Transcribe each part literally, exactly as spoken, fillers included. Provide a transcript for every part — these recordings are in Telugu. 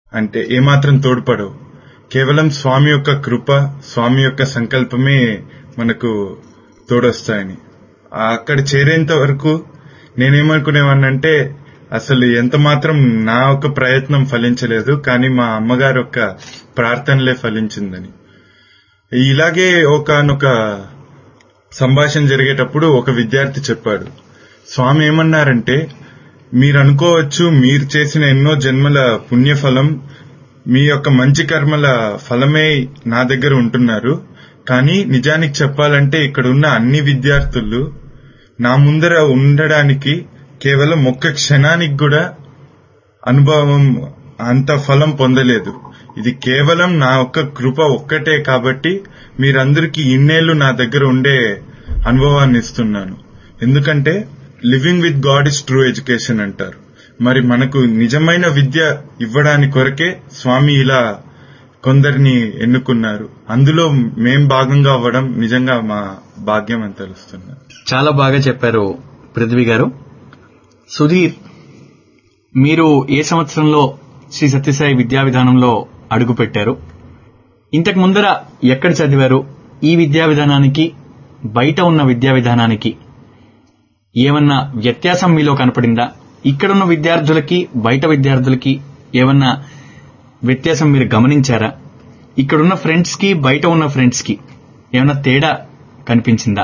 అంటే ఏమాత్రం తోడ్పడవు. కేవలం స్వామి యొక్క కృప, స్వామి యొక్క సంకల్పమే మనకు తోడొస్తాయని. అక్కడ చేరేంత వరకు నేనేమనుకునేవాడినంటే అసలు ఎంత మాత్రం నా యొక్క ప్రయత్నం ఫలించలేదు, కానీ మా అమ్మగారి యొక్క ప్రార్థనలే ఫలించిందని. ఇలాగే ఒకనొక సంభాషణ జరిగేటప్పుడు ఒక విద్యార్థి చెప్పాడు, స్వామి ఏమన్నారంటే, మీరు అనుకోవచ్చు మీరు చేసిన ఎన్నో జన్మల పుణ్యఫలం, మీ యొక్క మంచి కర్మల ఫలమే నా దగ్గర ఉంటున్నారు, కానీ నిజానికి చెప్పాలంటే ఇక్కడ ఉన్న అన్ని విద్యార్థులు నా ముందర ఉండడానికి కేవలం ఒక్క క్షణానికి కూడా అనుభవం అంత ఫలం పొందలేదు. ఇది కేవలం నా ఒక్క కృప ఒక్కటే, కాబట్టి మీరందరికీ ఇన్నేళ్లు నా దగ్గర ఉండే అనుభవాన్ని ఇస్తున్నాను. ఎందుకంటే living with God is true education అంటారు. మరి మనకు నిజమైన విద్య ఇవ్వడానికి కొరకే స్వామి ఇలా కొందరిని ఎన్నుకున్నారు. అందులో మేం భాగంగా అవ్వడం నిజంగా మా భాగ్యం అని తెలుస్తున్నారు. చాలా బాగా చెప్పారు పృథ్వీ గారు. సుధీర్, మీరు ఏ సంవత్సరంలో శ్రీ సత్యసాయి విద్యా విధానంలో అడుగు పెట్టారు? ఇంతకు ముందర ఎక్కడ చదివారు? ఈ విద్యా విధానానికి బయట ఉన్న విద్యా విధానానికి ఏమన్నా వ్యత్యాసం మీలో కనపడిందా? ఇక్కడున్న విద్యార్థులకి బయట విద్యార్థులకి ఏమన్నా వ్యత్యాసం మీరు గమనించారా? ఇక్కడున్న ఫ్రెండ్స్ కి బయట ఉన్న ఫ్రెండ్స్ కి ఏమన్నా తేడా కనిపించిందా?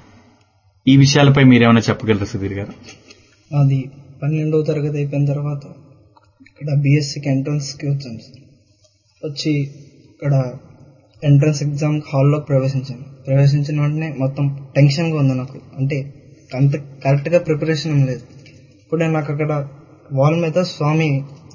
ఈ విషయాలపై మీరేమన్నా చెప్పగలరా సుధీర్ గారు? అది పన్నెండవ తరగతి అయిపోయిన తర్వాత ఇక్కడ బిఎస్సికి ఎంట్రన్స్ కి వచ్చాను సార్. వచ్చి ఇక్కడ ఎంట్రన్స్ ఎగ్జామ్ హాల్లో ప్రవేశించాను. ప్రవేశించిన వెంటనే మొత్తం టెన్షన్ గా ఉంది నాకు. అంటే అంత కరెక్ట్ గా ప్రిపరేషన్ ఏం లేదు. ఇప్పుడే నాకు అక్కడ వాల్ మీద స్వామి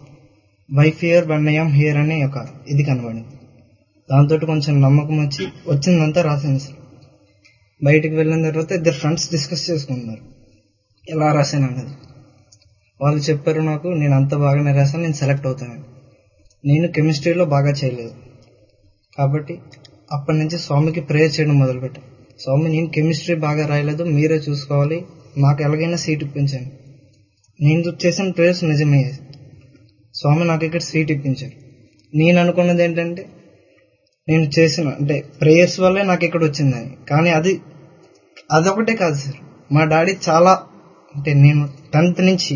wife here one I'm here అనే ఒక ఇది కనబడింది. దాంతో కొంచెం నమ్మకం వచ్చి వచ్చిందంతా రాశాను సార్. బయటికి వెళ్ళిన తర్వాత ఇద్దరు ఫ్రెండ్స్ డిస్కస్ చేసుకుంటున్నారు ఎలా రాశాను అన్నది. వాళ్ళు చెప్పారు నాకు, నేను అంత బాగానే రాశాను, నేను సెలెక్ట్ అవుతాను. నేను కెమిస్ట్రీలో బాగా చేయలేదు కాబట్టి అప్పటి నుంచి స్వామికి ప్రేయర్ చేయడం మొదలుపెట్టాను. స్వామి, నేను కెమిస్ట్రీ బాగా రాయలేదు, మీరే చూసుకోవాలి, నాకు ఎలాగైనా సీట్ ఇప్పించాను. నేను చేసిన ప్రేయర్స్ నిజమయ్యాయి. స్వామి నాకు ఇక్కడ సీట్ ఇప్పించారు. నేను అనుకున్నది ఏంటంటే నేను చేసిన అంటే ప్రేయర్స్ వల్లే నాకు ఇక్కడ వచ్చిందని. కానీ అది అదొకటే కాదు సార్. మా డాడీ చాలా అంటే నేను టెన్త్ నుంచి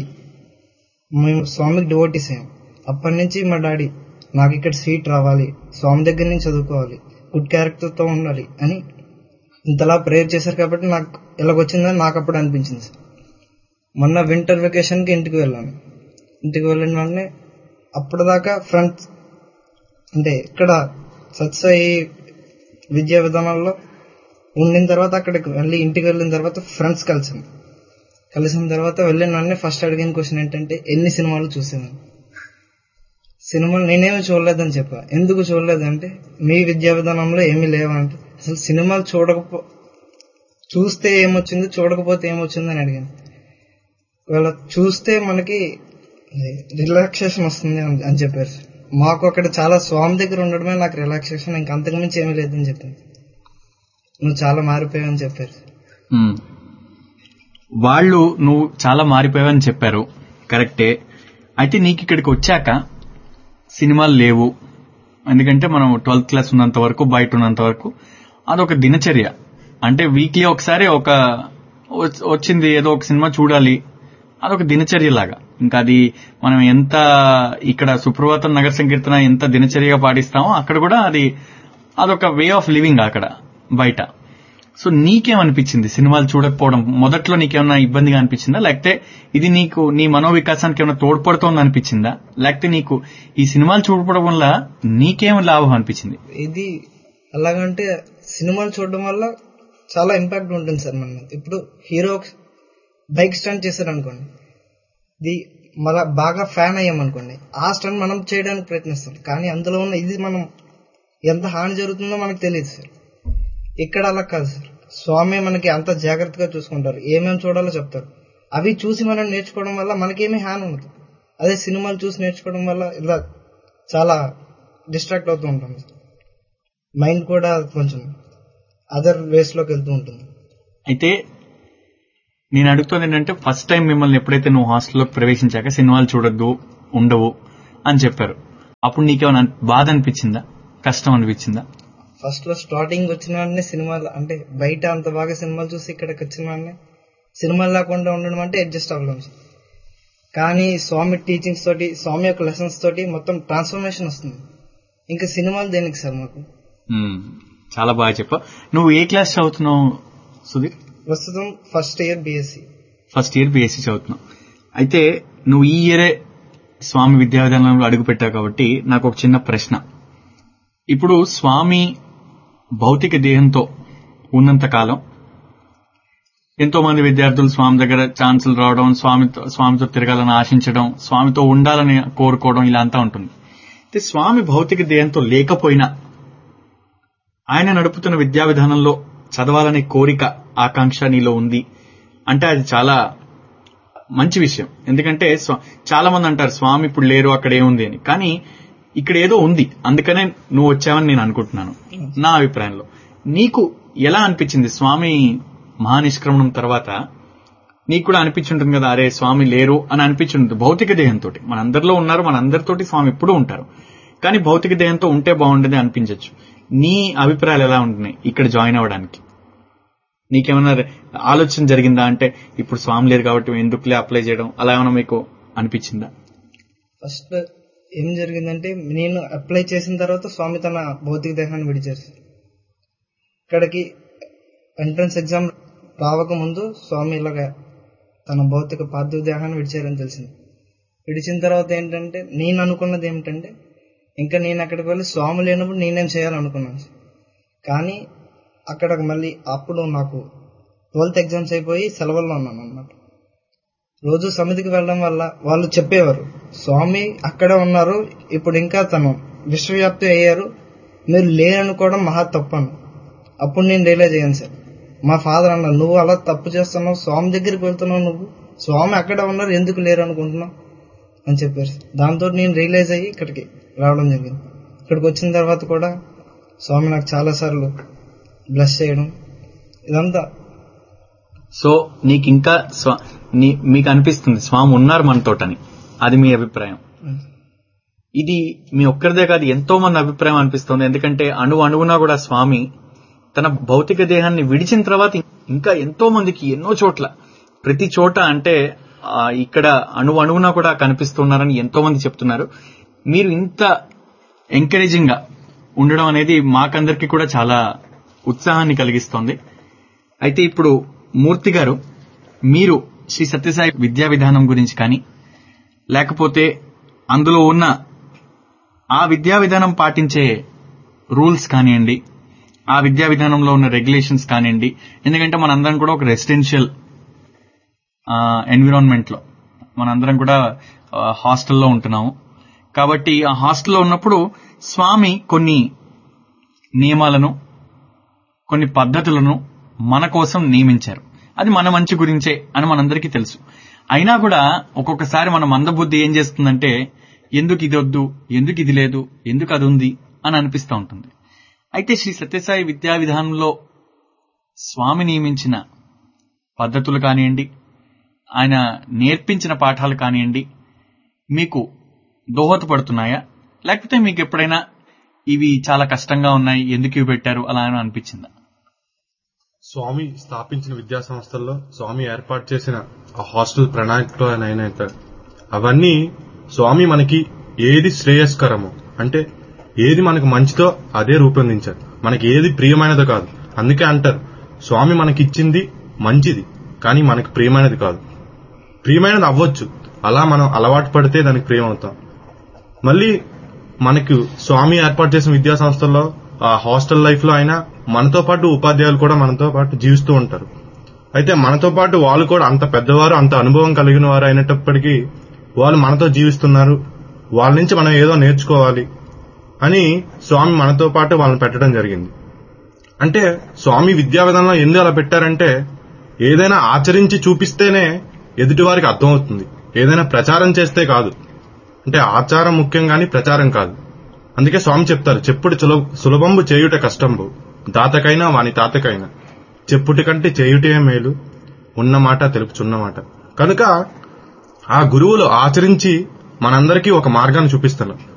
మేము స్వామికి డివోటీస్ అయ్యాం. అప్పటి నుంచి మా డాడీ నాకు ఇక్కడ సీట్ రావాలి, స్వామి దగ్గర నుంచి చదువుకోవాలి, గుడ్ క్యారెక్టర్తో ఉండాలి అని ఇంతలా ప్రేయర్ చేశారు. కాబట్టి నాకు ఇలాగొచ్చిందని నాకు అప్పుడు అనిపించింది సార్. మొన్న వింటర్ వెకేషన్కి ఇంటికి వెళ్ళాను. ఇంటికి వెళ్ళిన వెంటనే అప్పటిదాకా ఫ్రెండ్స్ అంటే ఇక్కడ సత్సాయి విద్యా విధానాల్లో ఉండిన తర్వాత అక్కడికి వెళ్ళి ఇంటికి వెళ్ళిన తర్వాత ఫ్రెండ్స్ కలిసాం. కలిసిన తర్వాత వెళ్ళిన వెంటనే ఫస్ట్ అడిగిన క్వశ్చన్ ఏంటంటే ఎన్ని సినిమాలు చూసేదాన్ని. సినిమాలు నేనేమి చూడలేదని చెప్పా. ఎందుకు చూడలేదంటే మీ విద్యా విధానంలో ఏమీ లేవంటే, అసలు సినిమాలు చూడకపో చూస్తే ఏమొచ్చింది, చూడకపోతే ఏమొచ్చింది అని అడిగాను. వాళ్ళ చూస్తే మనకి రిలాక్సేషన్ వస్తుంది అని చెప్పారు. మాకు అక్కడ చాలా స్వామి దగ్గర ఉండడమే నాకు రిలాక్సేషన్, ఇంకా అంతకుమించి ఏమీ లేదని చెప్పాను. నువ్వు చాలా మారిపోయావని చెప్పారు. వాళ్ళు నువ్వు చాలా మారిపోయావని చెప్పారు, కరెక్టే. అయితే నీకు ఇక్కడికి వచ్చాక సినిమాలు లేవు, ఎందుకంటే మనం ట్వెల్త్ క్లాస్ ఉన్నంత వరకు బయట ఉన్నంత వరకు అదొక దినచర్య. అంటే వీక్లీ ఒకసారి ఒక వచ్చింది ఏదో ఒక సినిమా చూడాలి, అదొక దినచర్య లాగా. ఇంకా అది మనం ఎంత ఇక్కడ సుప్రభాతం నగర సంకీర్తన ఎంత దినచర్యగా పాటిస్తామో అక్కడ కూడా అది అదొక వే ఆఫ్ లివింగ్ అక్కడ బయట. సో నీకేమనిపించింది సినిమాలు చూడకపోవడం? మొదట్లో నీకేమన్నా ఇబ్బందిగా అనిపించిందా, లేకపోతే ఇది నీకు నీ మనోవికాసానికి ఏమైనా తోడ్పడుతోంది అనిపించిందా, లేకపోతే నీకు ఈ సినిమాలు చూడడం వల్ల నీకేం లాభం అనిపించింది? ఇది అలాగంటే సినిమాలు చూడడం వల్ల చాలా ఇంపాక్ట్ ఉంటుంది సార్. మన ఇప్పుడు హీరో బైక్ స్టంట్ చేశారు అనుకోండి, ఇది మళ్ళా బాగా ఫ్యాన్ అయ్యామనుకోండి, ఆ స్టంట్ మనం చేయడానికి ప్రయత్నిస్తాం. కానీ అందులో ఉన్న ఇది మనం ఎంత హాని జరుగుతుందో మనకు తెలియదు సార్. ఇక్కడ అలా కాదు సార్. స్వామి మనకి అంత జాగ్రత్తగా చూసుకుంటారు, ఏమేమి చూడాలో చెప్తారు. అవి చూసి మనం నేర్చుకోవడం వల్ల మనకేమీ హాని ఉండదు. అదే సినిమాలు చూసి నేర్చుకోవడం వల్ల ఇలా చాలా డిస్ట్రాక్ట్ అవుతూ ఉంటాం. మైండ్ కూడా కొంచెం అదర్ వేస్ లోకి వెళ్తూ ఉంటుంది. అయితే నేను అడుగుతుంది ఏంటంటే, ఫస్ట్ టైం మిమ్మల్ని ఎప్పుడైతే నువ్వు హాస్టల్లోకి ప్రవేశించాక సినిమాలు చూడొద్దు, ఉండవు అని చెప్పారు, అప్పుడు నీకేమైనా బాధ అనిపించిందా, కష్టం అనిపించిందా? ఫస్ట్ లో స్టార్టింగ్ వచ్చిన వాడిని సినిమాలు అంటే బయట అంత బాగా సినిమాలు చూసి ఇక్కడికి వచ్చిన వాడిని సినిమాలు లేకుండా ఉండడం అంటే అడ్జస్ట్ అవ్వలేం సార్. కానీ స్వామి టీచింగ్స్ తోటి, స్వామి యొక్క లెసన్స్ తోటి మొత్తం ట్రాన్స్ఫర్మేషన్ వస్తుంది. ఇంకా సినిమాలు దేనికి సార్ మాకు. చాలా బాగా చెప్పా. నువ్వు ఏ క్లాస్ చదువుతున్నావు సుధీర్? ప్రస్తుతం first year BSc. First year BSc చదువుతున్నావు. అయితే నువ్వు ఈ ఇయరే స్వామి విద్యా విధానంలో అడుగు పెట్టావు కాబట్టి నాకు ఒక చిన్న ప్రశ్న. ఇప్పుడు స్వామి భౌతిక దేహంతో ఉన్నంత కాలం ఎంతో మంది విద్యార్థులు స్వామి దగ్గర ఛాన్సులు రావడం, స్వామితో స్వామితో తిరగాలని ఆశించడం, స్వామితో ఉండాలని కోరుకోవడం ఇలా అంతా ఉంటుంది. అయితే స్వామి భౌతిక దేహంతో లేకపోయినా ఆయన నడుపుతున్న విద్యా విధానంలో చదవాలనే కోరిక, ఆకాంక్ష నీలో ఉంది అంటే అది చాలా మంచి విషయం. ఎందుకంటే చాలా మంది అంటారు స్వామి ఇప్పుడు లేరు, అక్కడ ఏముంది అని. కానీ ఇక్కడ ఏదో ఉంది, అందుకనే నువ్వు వచ్చావని నేను అనుకుంటున్నాను. నా అభిప్రాయంలో నీకు ఎలా అనిపించింది స్వామి మహానిష్క్రమణం తర్వాత? నీకు కూడా అనిపించుంటుంది కదా, అరే స్వామి లేరు అని అనిపించుంటుంది. భౌతిక దేహంతో మనందరిలో ఉన్నారు, మనందరితోటి స్వామి ఎప్పుడూ ఉంటారు, కానీ భౌతిక దేహంతో ఉంటే బాగుండేది అనిపించవచ్చు. నీ అభిప్రాయాలు ఎలా ఉంటున్నాయి ఇక్కడ జాయిన్ అవ్వడానికి? నీకేమైనా ఆలోచన జరిగిందా? అంటే ఇప్పుడు స్వామి లేరు కాబట్టి ఎందుకులే అప్లై చేయడం, అలా ఏమైనా మీకు అనిపించిందా? ఫస్ట్ ఏం జరిగిందంటే నేను అప్లై చేసిన తర్వాత స్వామి తన భౌతిక దేహాన్ని విడిచారు. ఇక్కడికి ఎంట్రన్స్ ఎగ్జామ్ రావకముందు స్వామి ఇలాగా తన భౌతిక పార్థివ దేహాన్ని విడిచారని తెలిసింది. విడిచిన తర్వాత ఏంటంటే నేను అనుకున్నది ఏమిటంటే ఇంకా నేను అక్కడికి వెళ్ళి స్వామి లేనప్పుడు నేనేం చేయాలనుకున్నాను. కానీ అక్కడ మళ్ళీ అప్పుడు నాకు ట్వెల్త్ ఎగ్జామ్స్ అయిపోయి సెలవుల్లో ఉన్నాను అన్నమాట. రోజు సమితికి వెళ్ళడం వల్ల వాళ్ళు చెప్పేవారు స్వామి అక్కడే ఉన్నారు, ఇప్పుడు ఇంకా తను విశ్వవ్యాప్తి అయ్యారు, మీరు లేరనుకోవడం మహా తప్పను. అప్పుడు నేను రియలైజ్ అయ్యాను సార్. మా ఫాదర్ అన్నారు నువ్వు అలా తప్పు చేస్తున్నావు, స్వామి దగ్గరికి వెళ్తున్నావు, నువ్వు స్వామి అక్కడే ఉన్నారు ఎందుకు లేరు అనుకుంటున్నావు అని చెప్పారు. దాంతో నేను రియలైజ్ అయ్యి ఇక్కడికి రావడం జరిగింది. ఇక్కడికి వచ్చిన తర్వాత కూడా స్వామి నాకు చాలా సార్లు బ్లెస్ చేయడం ఇదంతా. సో నీకు ఇంకా మీకు అనిపిస్తుంది స్వామి ఉన్నారు మనతోటని, అది మీ అభిప్రాయం. ఇది మీ ఒక్కరిదే కాదు, ఎంతో మంది అభిప్రాయం అనిపిస్తుంది. ఎందుకంటే అణు అణువునా కూడా స్వామి తన భౌతిక దేహాన్ని విడిచిన తర్వాత ఇంకా ఎంతో మందికి ఎన్నో చోట్ల, ప్రతి చోట అంటే ఇక్కడ అణు అణువునా కూడా కనిపిస్తున్నారని ఎంతో మంది చెప్తున్నారు. మీరు ఇంత ఎంకరేజింగ్ గా ఉండడం అనేది మాకందరికీ కూడా చాలా ఉత్సాహాన్ని కలిగిస్తోంది. అయితే ఇప్పుడు మూర్తి గారు, మీరు శ్రీ సత్యసాయి విద్యా విధానం గురించి కానీ లేకపోతే అందులో ఉన్న ఆ విద్యా విధానం పాటించే రూల్స్ కానివ్వండి, ఆ విద్యా విధానంలో ఉన్న రెగ్యులేషన్స్ కానివ్వండి, ఎందుకంటే మనందరం కూడా ఒక రెసిడెన్షియల్ ఎన్విరాన్మెంట్ లో మనందరం కూడా హాస్టల్లో ఉంటున్నాము. కాబట్టి ఆ హాస్టల్లో ఉన్నప్పుడు స్వామి కొన్ని నియమాలను, కొన్ని పద్ధతులను మన కోసం నియమించారు. అది మన మంచి గురించే అని మనందరికీ తెలుసు. అయినా కూడా ఒక్కొక్కసారి మన మందబుద్ధి ఏం చేస్తుందంటే ఎందుకు ఇది వద్దు, ఎందుకు ఇది లేదు, ఎందుకు అది ఉంది అని అనిపిస్తూ ఉంటుంది. అయితే శ్రీ సత్యసాయి విద్యా విధానంలో స్వామి నియమించిన పద్ధతులు కానివ్వండి, ఆయన నేర్పించిన పాఠాలు కానివ్వండి, మీకు దోహదపడుతున్నాయా? లేకపోతే మీకు ఎప్పుడైనా ఇవి చాలా కష్టంగా ఉన్నాయి, ఎందుకు ఇవి పెట్టారు అలా అనిపించిందా? స్వామి స్థాపించిన విద్యా సంస్థల్లో స్వామి ఏర్పాటు చేసిన ఆ హాస్టల్ ప్రణాళికలో అయినైతే అవన్నీ స్వామి మనకి ఏది శ్రేయస్కరమో అంటే ఏది మనకు మంచిదో అదే రూపొందించారు. మనకి ఏది ప్రియమైనదో కాదు. అందుకే అంటారు స్వామి మనకిచ్చింది మంచిది కానీ మనకి ప్రియమైనది కాదు. ప్రియమైనది అవ్వచ్చు, అలా మనం అలవాటు పడితే దానికి ప్రియమవుతాం. మళ్ళీ మనకు స్వామి ఏర్పాటు చేసిన విద్యా సంస్థల్లో ఆ హాస్టల్ లైఫ్ లో అయినా మనతో పాటు ఉపాధ్యాయులు కూడా మనతో పాటు జీవిస్తూ ఉంటారు. అయితే మనతో పాటు వాళ్ళు కూడా అంత పెద్దవారు, అంత అనుభవం కలిగిన వారు అయినప్పటికీ వాళ్ళు మనతో జీవిస్తున్నారు, వాళ్ళ నుంచి మనం ఏదో నేర్చుకోవాలి అని స్వామి మనతో పాటు వాళ్ళని పెట్టడం జరిగింది. అంటే స్వామి విద్యా విధానంలో ఎందుకు అలా పెట్టారంటే ఏదైనా ఆచరించి చూపిస్తేనే ఎదుటివారికి అర్థమవుతుంది, ఏదైనా ప్రచారం చేస్తే కాదు. అంటే ఆచారం ముఖ్యం గాని ప్రచారం కాదు. అందుకే స్వామి చెప్తారు చెప్పుడు సులభంబు చేయుట కష్టంబు, దాతకైనా వాని తాతకైనా చెప్పుటి కంటే చేయుటే మేలు, ఉన్నమాట తెలుపుచున్నమాట. కనుక ఆ గురువులు ఆచరించి మనందరికీ ఒక మార్గాన్ని చూపిస్తున్నారు.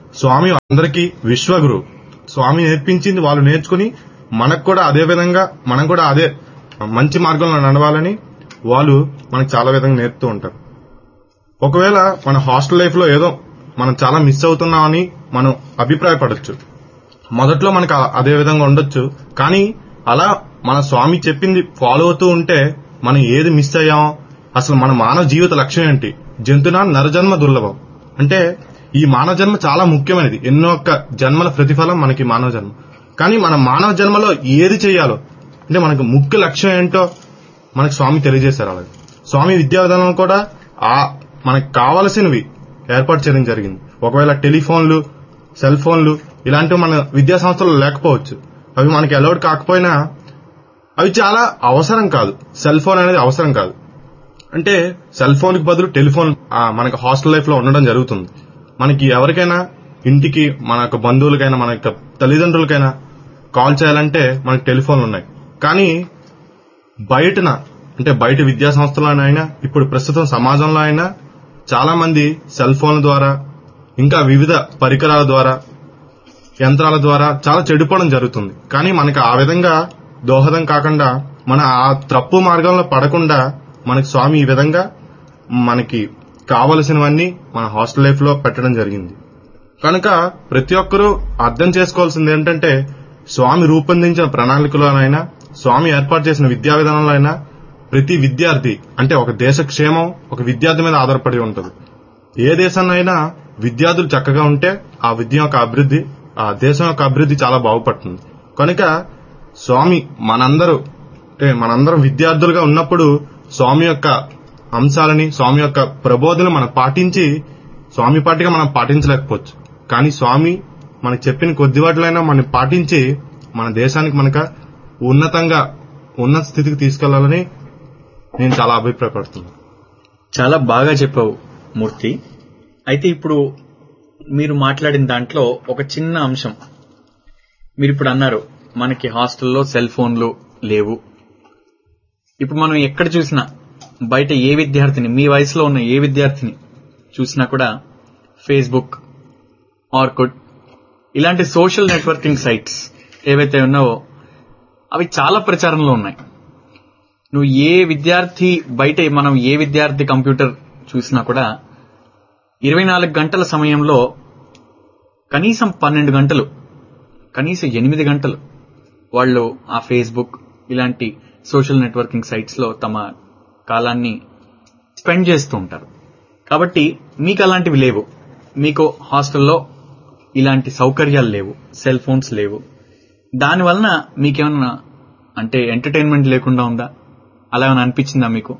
స్వామి అందరికీ విశ్వగురు. స్వామి నేర్పించింది వాళ్ళు నేర్చుకుని మనకు కూడా అదే విధంగా మనం కూడా అదే మంచి మార్గంలో నడవాలని వాళ్ళు మనకు చాలా విధంగా నేర్పుతూ ఉంటారు. ఒకవేళ మన హాస్టల్ లైఫ్ లో ఏదో మనం చాలా మిస్ అవుతున్నామని మనం అభిప్రాయపడొచ్చు. మొదట్లో మనకు అదే విధంగా ఉండొచ్చు. కానీ అలా మన స్వామి చెప్పింది ఫాలో అవుతూ ఉంటే మనం ఏది మిస్ అయ్యామో, అసలు మన మానవ జీవిత లక్ష్యం ఏంటి, జంతునా నరజన్మ దుర్లభం అంటే ఈ మానవ జన్మ చాలా ముఖ్యమైనది. ఎన్నో ఒక్క జన్మల ప్రతిఫలం మనకి మానవ జన్మ. కానీ మన మానవ జన్మలో ఏది చేయాలో అంటే మనకు ముఖ్య లక్ష్యం ఏంటో మనకు స్వామి తెలియజేశారు. అలాగే స్వామి విద్యా విధానం కూడా ఆ మనకు కావలసినవి ఏర్పాటు చేయడం జరిగింది. ఒకవేళ టెలిఫోన్లు, సెల్ ఫోన్లు ఇలాంటివి మన విద్యా సంస్థలు లేకపోవచ్చు. అవి మనకి అలౌడ్ కాకపోయినా అవి చాలా అవసరం కాదు. సెల్ ఫోన్ అనేది అవసరం కాదు. అంటే సెల్ ఫోన్ కి బదులు టెలిఫోన్ మనకి హాస్టల్ లైఫ్ లో ఉండడం జరుగుతుంది. మనకి ఎవరికైనా ఇంటికి మన యొక్క బంధువులకైనా మన యొక్క తల్లిదండ్రులకైనా కాల్ చేయాలంటే మనకి టెలిఫోన్లు ఉన్నాయి. కానీ బయటన అంటే బయట విద్యా సంస్థలోనైనా ఇప్పుడు ప్రస్తుతం సమాజంలో అయినా చాలా మంది సెల్ ఫోన్ల ద్వారా ఇంకా వివిధ పరికరాల ద్వారా యంత్రాల ద్వారా చాలా చెడిపోవడం జరుగుతుంది. కానీ మనకి ఆ విధంగా దోహదం కాకుండా మన ఆ తప్పు మార్గంలో పడకుండా మనకి స్వామి ఈ విధంగా మనకి కావలసినవన్నీ మన హాస్టల్ లైఫ్ లో పెట్టడం జరిగింది. కనుక ప్రతి ఒక్కరూ అర్థం చేసుకోవాల్సింది ఏంటంటే స్వామి రూపొందించిన ప్రణాళికలోనైనా స్వామి ఏర్పాటు చేసిన విద్యా విధానంలో అయినా ప్రతి విద్యార్థి అంటే ఒక దేశ క్షేమం ఒక విద్యార్థి మీద ఆధారపడి ఉంటుంది. ఏ దేశంలో అయినా విద్యార్థులు చక్కగా ఉంటే ఆ విద్య యొక్క అభివృద్ధి ఆ దేశం యొక్క అభివృద్ధి చాలా బాగుపడుతుంది. కనుక స్వామి మనందరూ అంటే మనందరం విద్యార్థులుగా ఉన్నప్పుడు స్వామి యొక్క అంశాలని స్వామి యొక్క ప్రబోధనలు మనం పాటించి స్వామి పాటిగా మనం పాటించలేకపోవచ్చు. కానీ స్వామి మనకు చెప్పిన కొద్ది వాటిలైనా మనం పాటించి మన దేశానికి మనక ఉన్నతంగా ఉన్నత స్థితికి తీసుకెళ్లాలని నేను చాలా అభిప్రాయపడుతున్నాను. చాలా బాగా చెప్పావు మూర్తి. అయితే ఇప్పుడు మీరు మాట్లాడిన దాంట్లో ఒక చిన్న అంశం మీరు ఇప్పుడు అన్నారు, మనకి హాస్టల్లో సెల్ ఫోన్లు లేవు. ఇప్పుడు మనం ఎక్కడ చూసినా బయట ఏ విద్యార్థిని మీ వయసులో ఉన్న ఏ విద్యార్థిని చూసినా కూడా ఫేస్బుక్, ఆర్కుట్ ఇలాంటి సోషల్ నెట్వర్కింగ్ సైట్స్ ఏవైతే ఉన్నావో అవి చాలా ప్రచారంలో ఉన్నాయి. నువ్వు ఏ విద్యార్థి బయట మనం ఏ విద్యార్థి కంప్యూటర్ చూసినా కూడా ఇరవై నాలుగు గంటల సమయంలో కనీసం పన్నెండు గంటలు కనీసం ఎనిమిది గంటలు వాళ్ళు ఆ ఫేస్బుక్ ఇలాంటి సోషల్ నెట్వర్కింగ్ సైట్స్ లో తమ కాలాన్ని స్పెండ్ చేస్తూ ఉంటారు. కాబట్టి మీకు అలాంటివి లేవు, మీకు హాస్టల్లో ఇలాంటి సౌకర్యాలు లేవు, సెల్ ఫోన్స్ లేవు. దానివలన మీకేమన్నా అంటే ఎంటర్టైన్మెంట్ లేకుండా ఉందా, అలా ఏమైనా అనిపించిందా మీకు?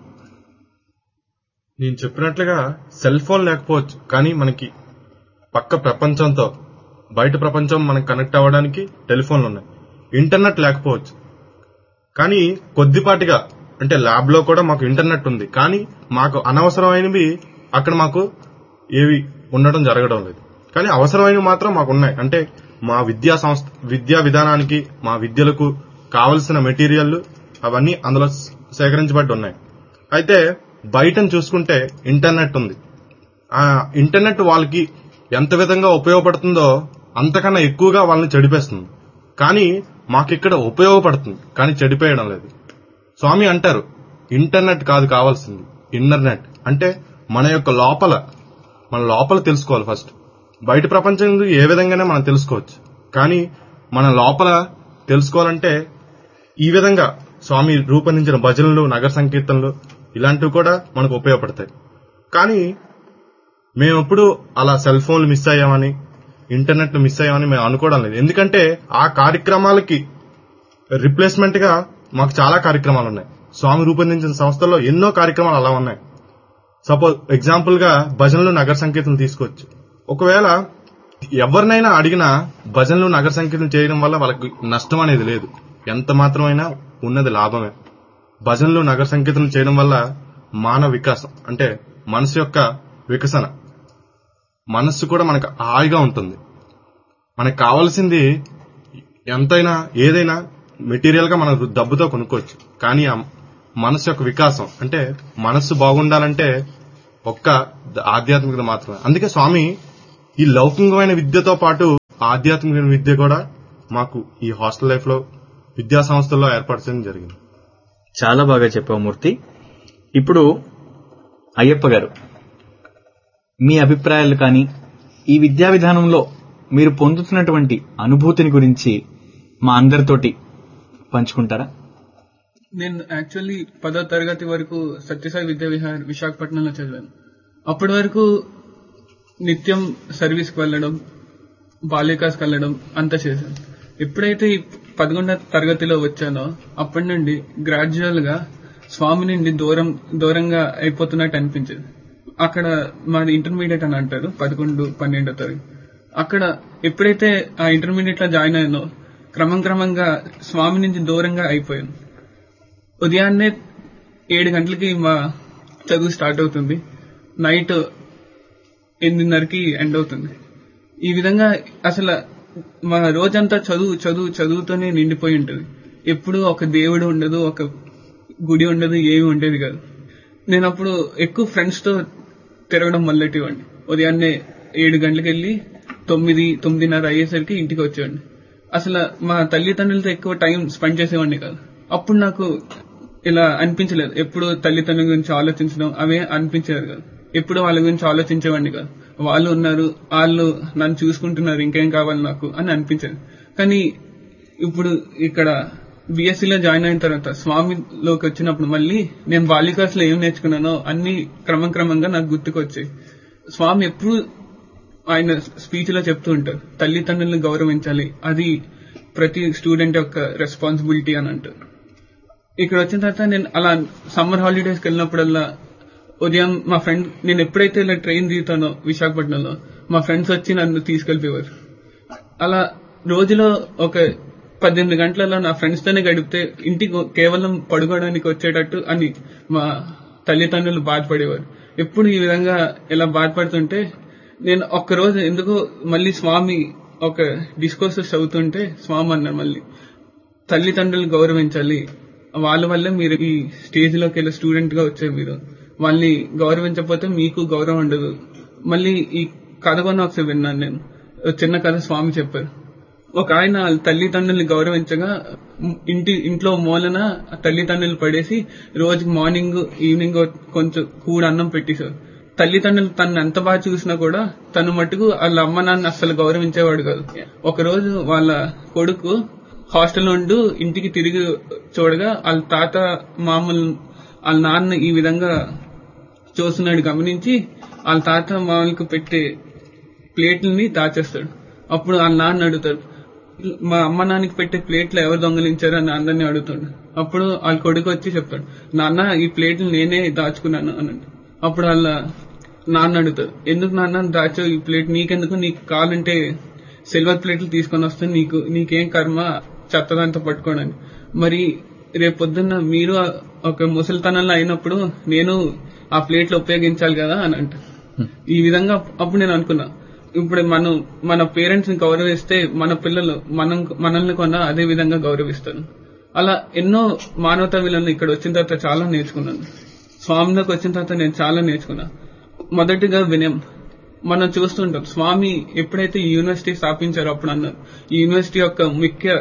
నేను చెప్పినట్లుగా సెల్ ఫోన్ లేకపోవచ్చు, కానీ మనకి పక్క ప్రపంచంతో బయట ప్రపంచం మనకు కనెక్ట్ అవ్వడానికి టెలిఫోన్లు ఉన్నాయి. ఇంటర్నెట్ లేకపోవచ్చు, కానీ కొద్దిపాటిగా అంటే ల్యాబ్ లో కూడా మాకు ఇంటర్నెట్ ఉంది. కానీ మాకు అనవసరమైనవి అక్కడ మాకు ఏవి ఉండడం జరగడం లేదు. కానీ అవసరమైనవి మాత్రం మాకు ఉన్నాయి. అంటే మా విద్యా సంస్థ విద్యా విధానానికి మా విద్యలకు కావలసిన మెటీరియల్ అవన్నీ అందులో సేకరించబడి ఉన్నాయి. అయితే బయటను చూసుకుంటే ఇంటర్నెట్ ఉంది. ఆ ఇంటర్నెట్ వాళ్ళకి ఎంత విధంగా ఉపయోగపడుతుందో అంతకన్నా ఎక్కువగా వాళ్ళని చెడిపేస్తుంది. కానీ మాకిక్కడ ఉపయోగపడుతుంది, కానీ చెడిపేయడం లేదు. స్వామి అంటారు, ఇంటర్నెట్ కాదు కావాల్సింది ఇన్నర్నెట్. అంటే మన యొక్క లోపల మన లోపల తెలుసుకోవాలి. ఫస్ట్ బయట ప్రపంచం ఏ విధంగానే మనం తెలుసుకోవచ్చు, కానీ మన లోపల తెలుసుకోవాలంటే ఈ విధంగా స్వామి రూపొందించిన భజనలు, నగర సంకీర్తనలు ఇలాంటివి కూడా మనకు ఉపయోగపడతాయి. కానీ మేము ఎప్పుడు అలా సెల్ ఫోన్లు మిస్ అయ్యామని ఇంటర్నెట్ మిస్ అయ్యామని మేము అనుకోవడం లేదు. ఎందుకంటే ఆ కార్యక్రమాలకి రిప్లేస్మెంట్ గా మాకు చాలా కార్యక్రమాలు ఉన్నాయి. స్వామి రూపొందించిన సంస్థల్లో ఎన్నో కార్యక్రమాలు అలా ఉన్నాయి. సపోజ్ ఎగ్జాంపుల్ గా భజనలు, నగర సంకీర్తనలు తీసుకోవచ్చు. ఒకవేళ ఎవరినైనా అడిగినా భజనలు, నగర సంకీర్తనలు చేయడం వల్ల వాళ్ళకి నష్టం అనేది లేదు, ఎంత మాత్రమైనా ఉన్నది లాభమే. భజనలు, నగర సంకీర్తనలు చేయడం వల్ల మానవ వికాసం అంటే మనసు యొక్క వికసన, మనస్సు కూడా మనకు హాయిగా ఉంటుంది. మనకు కావాల్సింది ఎంతైనా ఏదైనా మెటీరియల్ గా మనం డబ్బుతో కొనుక్కోవచ్చు, కానీ ఆ మనసు యొక్క వికాసం అంటే మనస్సు బాగుండాలంటే ఒక్క ఆధ్యాత్మికత మాత్రమే. అందుకే స్వామి ఈ లౌకికమైన విద్యతో పాటు ఆధ్యాత్మికమైన విద్య కూడా మాకు ఈ హాస్టల్ లైఫ్ లో విద్యా సంస్థల్లో ఏర్పరచడం జరిగింది. చాలా బాగా చెప్పావు మూర్తి. ఇప్పుడు అయ్యప్ప గారు, మీ అభిప్రాయాలు కానీ ఈ విద్యా విధానంలో మీరు పొందుతున్నటువంటి అనుభూతిని గురించి మా అందరితోటి పంచుకుంటారా? నేను యాక్చువల్లీ పదో తరగతి వరకు సత్యసాయి విద్యా విహార్ విశాఖపట్నంలో చదివాను. అప్పటి వరకు నిత్యం సర్వీస్కి వెళ్ళడం, బాలికాస్కి వెళ్ళడం అంతా చేశాను. ఎప్పుడైతే ఈ పదకొండవ తరగతిలో వచ్చానో అప్పటి నుండి గ్రాడ్యువల్ గా స్వామి నుండి దూరం దూరంగా అయిపోతున్నట్టు అనిపించేది. అక్కడ మాది ఇంటర్మీడియట్ అని అంటారు, పదకొండు పన్నెండో తరగతి. అక్కడ ఎప్పుడైతే ఆ ఇంటర్మీడియట్ లో జాయిన్ అయ్యానో క్రమం క్రమంగా స్వామి నుంచి దూరంగా అయిపోయాను. ఉదయాన్నే ఏడు గంటలకి మా చదువు స్టార్ట్ అవుతుంది, నైట్ ఎనిమిదిన్నరకి ఎండ్ అవుతుంది. ఈ విధంగా అసలు మా రోజంతా చదువు చదువు చదువుతోనే నిండిపోయి ఉంటుంది. ఎప్పుడు ఒక దేవుడు ఉండదు, ఒక గుడి ఉండదు, ఏమి ఉండేది కాదు. నేను అప్పుడు ఎక్కువ ఫ్రెండ్స్ తో తిరగడం మొదలెట్టేవాడిని. ఉదయాన్నే ఏడు గంటలకు వెళ్లి తొమ్మిది తొమ్మిదిన్నర అయ్యేసరికి ఇంటికి వచ్చేవాడిని. అసలు మా తల్లిదండ్రులతో ఎక్కువ టైం స్పెండ్ చేసేవాడిని కాదు. అప్పుడు నాకు ఇలా అనిపించలేదు. ఎప్పుడు తల్లిదండ్రుల గురించి ఆలోచించడం అవే అనిపించేది కాదు. ఎప్పుడు వాళ్ళ గురించి ఆలోచించేవాడిని కాదు. వాళ్ళు ఉన్నారు, వాళ్ళు నన్ను చూసుకుంటున్నారు, ఇంకేం కావాలి నాకు అని అనిపించేది. కానీ ఇప్పుడు ఇక్కడ బిఎస్సీలో జాయిన్ అయిన తర్వాత స్వామిలోకి వచ్చినప్పుడు మళ్ళీ నేను బాలికాస్ లో ఏం నేర్చుకున్నానో అన్ని క్రమం క్రమంగా నాకు గుర్తుకొచ్చాయి. స్వామి ఎప్పుడు ఆయన స్పీచ్ లో చెప్తూ ఉంటారు, తల్లిదండ్రులను గౌరవించాలి, అది ప్రతి స్టూడెంట్ యొక్క రెస్పాన్సిబిలిటీ అని అంటారు. ఇక్కడ వచ్చిన తర్వాత నేను అలా సమ్మర్ హాలిడేస్కి వెళ్ళినప్పుడల్లా ఉదయం మా ఫ్రెండ్, నేను ఎప్పుడైతే ఇలా ట్రైన్ దిగుతానో విశాఖపట్నంలో మా ఫ్రెండ్స్ వచ్చి నన్ను తీసుకెళ్లిపోయేవారు. అలా రోజులో ఒక పద్దెనిమిది గంటలలో నా ఫ్రెండ్స్ తోనే గడిపితే ఇంటికి కేవలం పడుకోవడానికి వచ్చేటట్టు అని మా తల్లిదండ్రులు బాధపడేవారు. ఎప్పుడు ఈ విధంగా ఇలా బాధపడుతుంటే నేను ఒక్కరోజు ఎందుకో మళ్ళీ స్వామి ఒక డిస్కోర్సెస్ చదువుతుంటే స్వామి అన్నారు, మళ్ళీ తల్లిదండ్రులు గౌరవించాలి, వాళ్ళ వల్లే మీరు ఈ స్టేజ్ లోకి వెళ్ళి స్టూడెంట్ గా వచ్చారు, మీరు వాళ్ళని గౌరవించకపోతే మీకు గౌరవం ఉండదు. మళ్ళీ ఈ కథ కొన్న ఒకసారి విన్నాను నేను, చిన్న కథ స్వామి చెప్పారు. ఒక ఆయన తల్లిదండ్రుల్ని గౌరవించగా ఇంటి ఇంట్లో మూలన తల్లిదండ్రులు పడేసి రోజుకి మార్నింగ్ ఈవినింగ్ కొంచెం కూడ అన్నం పెట్టేశారు. తల్లిదండ్రులు తను ఎంత బాగా చూసినా కూడా తను మటుకు వాళ్ళ అమ్మ నాన్న అస్సలు గౌరవించేవాడు కాదు. ఒక రోజు వాళ్ళ కొడుకు హాస్టల్ నుండి ఇంటికి తిరిగి చూడగా వాళ్ళ తాత మామూలు వాళ్ళ నాన్న ఈ విధంగా చూస్తున్నాడు గమనించి వాళ్ళ తాత మామూలుకు పెట్టే ప్లేట్లని దాచేస్తాడు. అప్పుడు వాళ్ళ నాన్న అడుగుతాడు, మా అమ్మ నాన్నకి పెట్టే ప్లేట్లు ఎవరు దొంగలించారు అని అందరినీ అడుగుతాడు. అప్పుడు వాళ్ళ కొడుకు వచ్చి చెప్తాడు, నాన్న ఈ ప్లేట్లు నేనే దాచుకున్నాను అనండి. అప్పుడు వాళ్ళ నాన్న అడుగుతాడు, ఎందుకు నాన్న దాచావు ఈ ప్లేట్, నీకెందుకు, నీకు కావాలంటే సిల్వర్ ప్లేట్లు తీసుకొని వస్తే నీకు నీకేం కర్మ చెత్తదంతా పట్టుకోవడానికి, మరి రేపు పొద్దున్న మీరు ఒక ముసలితనంలో అయినప్పుడు నేను ఆ ప్లేట్లు ఉపయోగించాలి కదా అని అంట. ఈ విధంగా అప్పుడు నేను అనుకున్నా, ఇప్పుడు మనం మన పేరెంట్స్ ని గౌరవిస్తే మన పిల్లలు మనం మనల్ని కొన్నా అదే విధంగా గౌరవిస్తారు. అలా ఎన్నో మానవతా విలువలను ఇక్కడ వచ్చిన తర్వాత చాలా నేర్చుకున్నాను. స్వామిలోకి వచ్చిన తర్వాత నేను చాలా నేర్చుకున్నా. మొదటిగా వినయం. మనం చూస్తుంటాం స్వామి ఎప్పుడైతే ఈ యూనివర్సిటీ స్థాపించారో అప్పుడు అన్నారు, ఈ యూనివర్సిటీ యొక్క ముఖ్య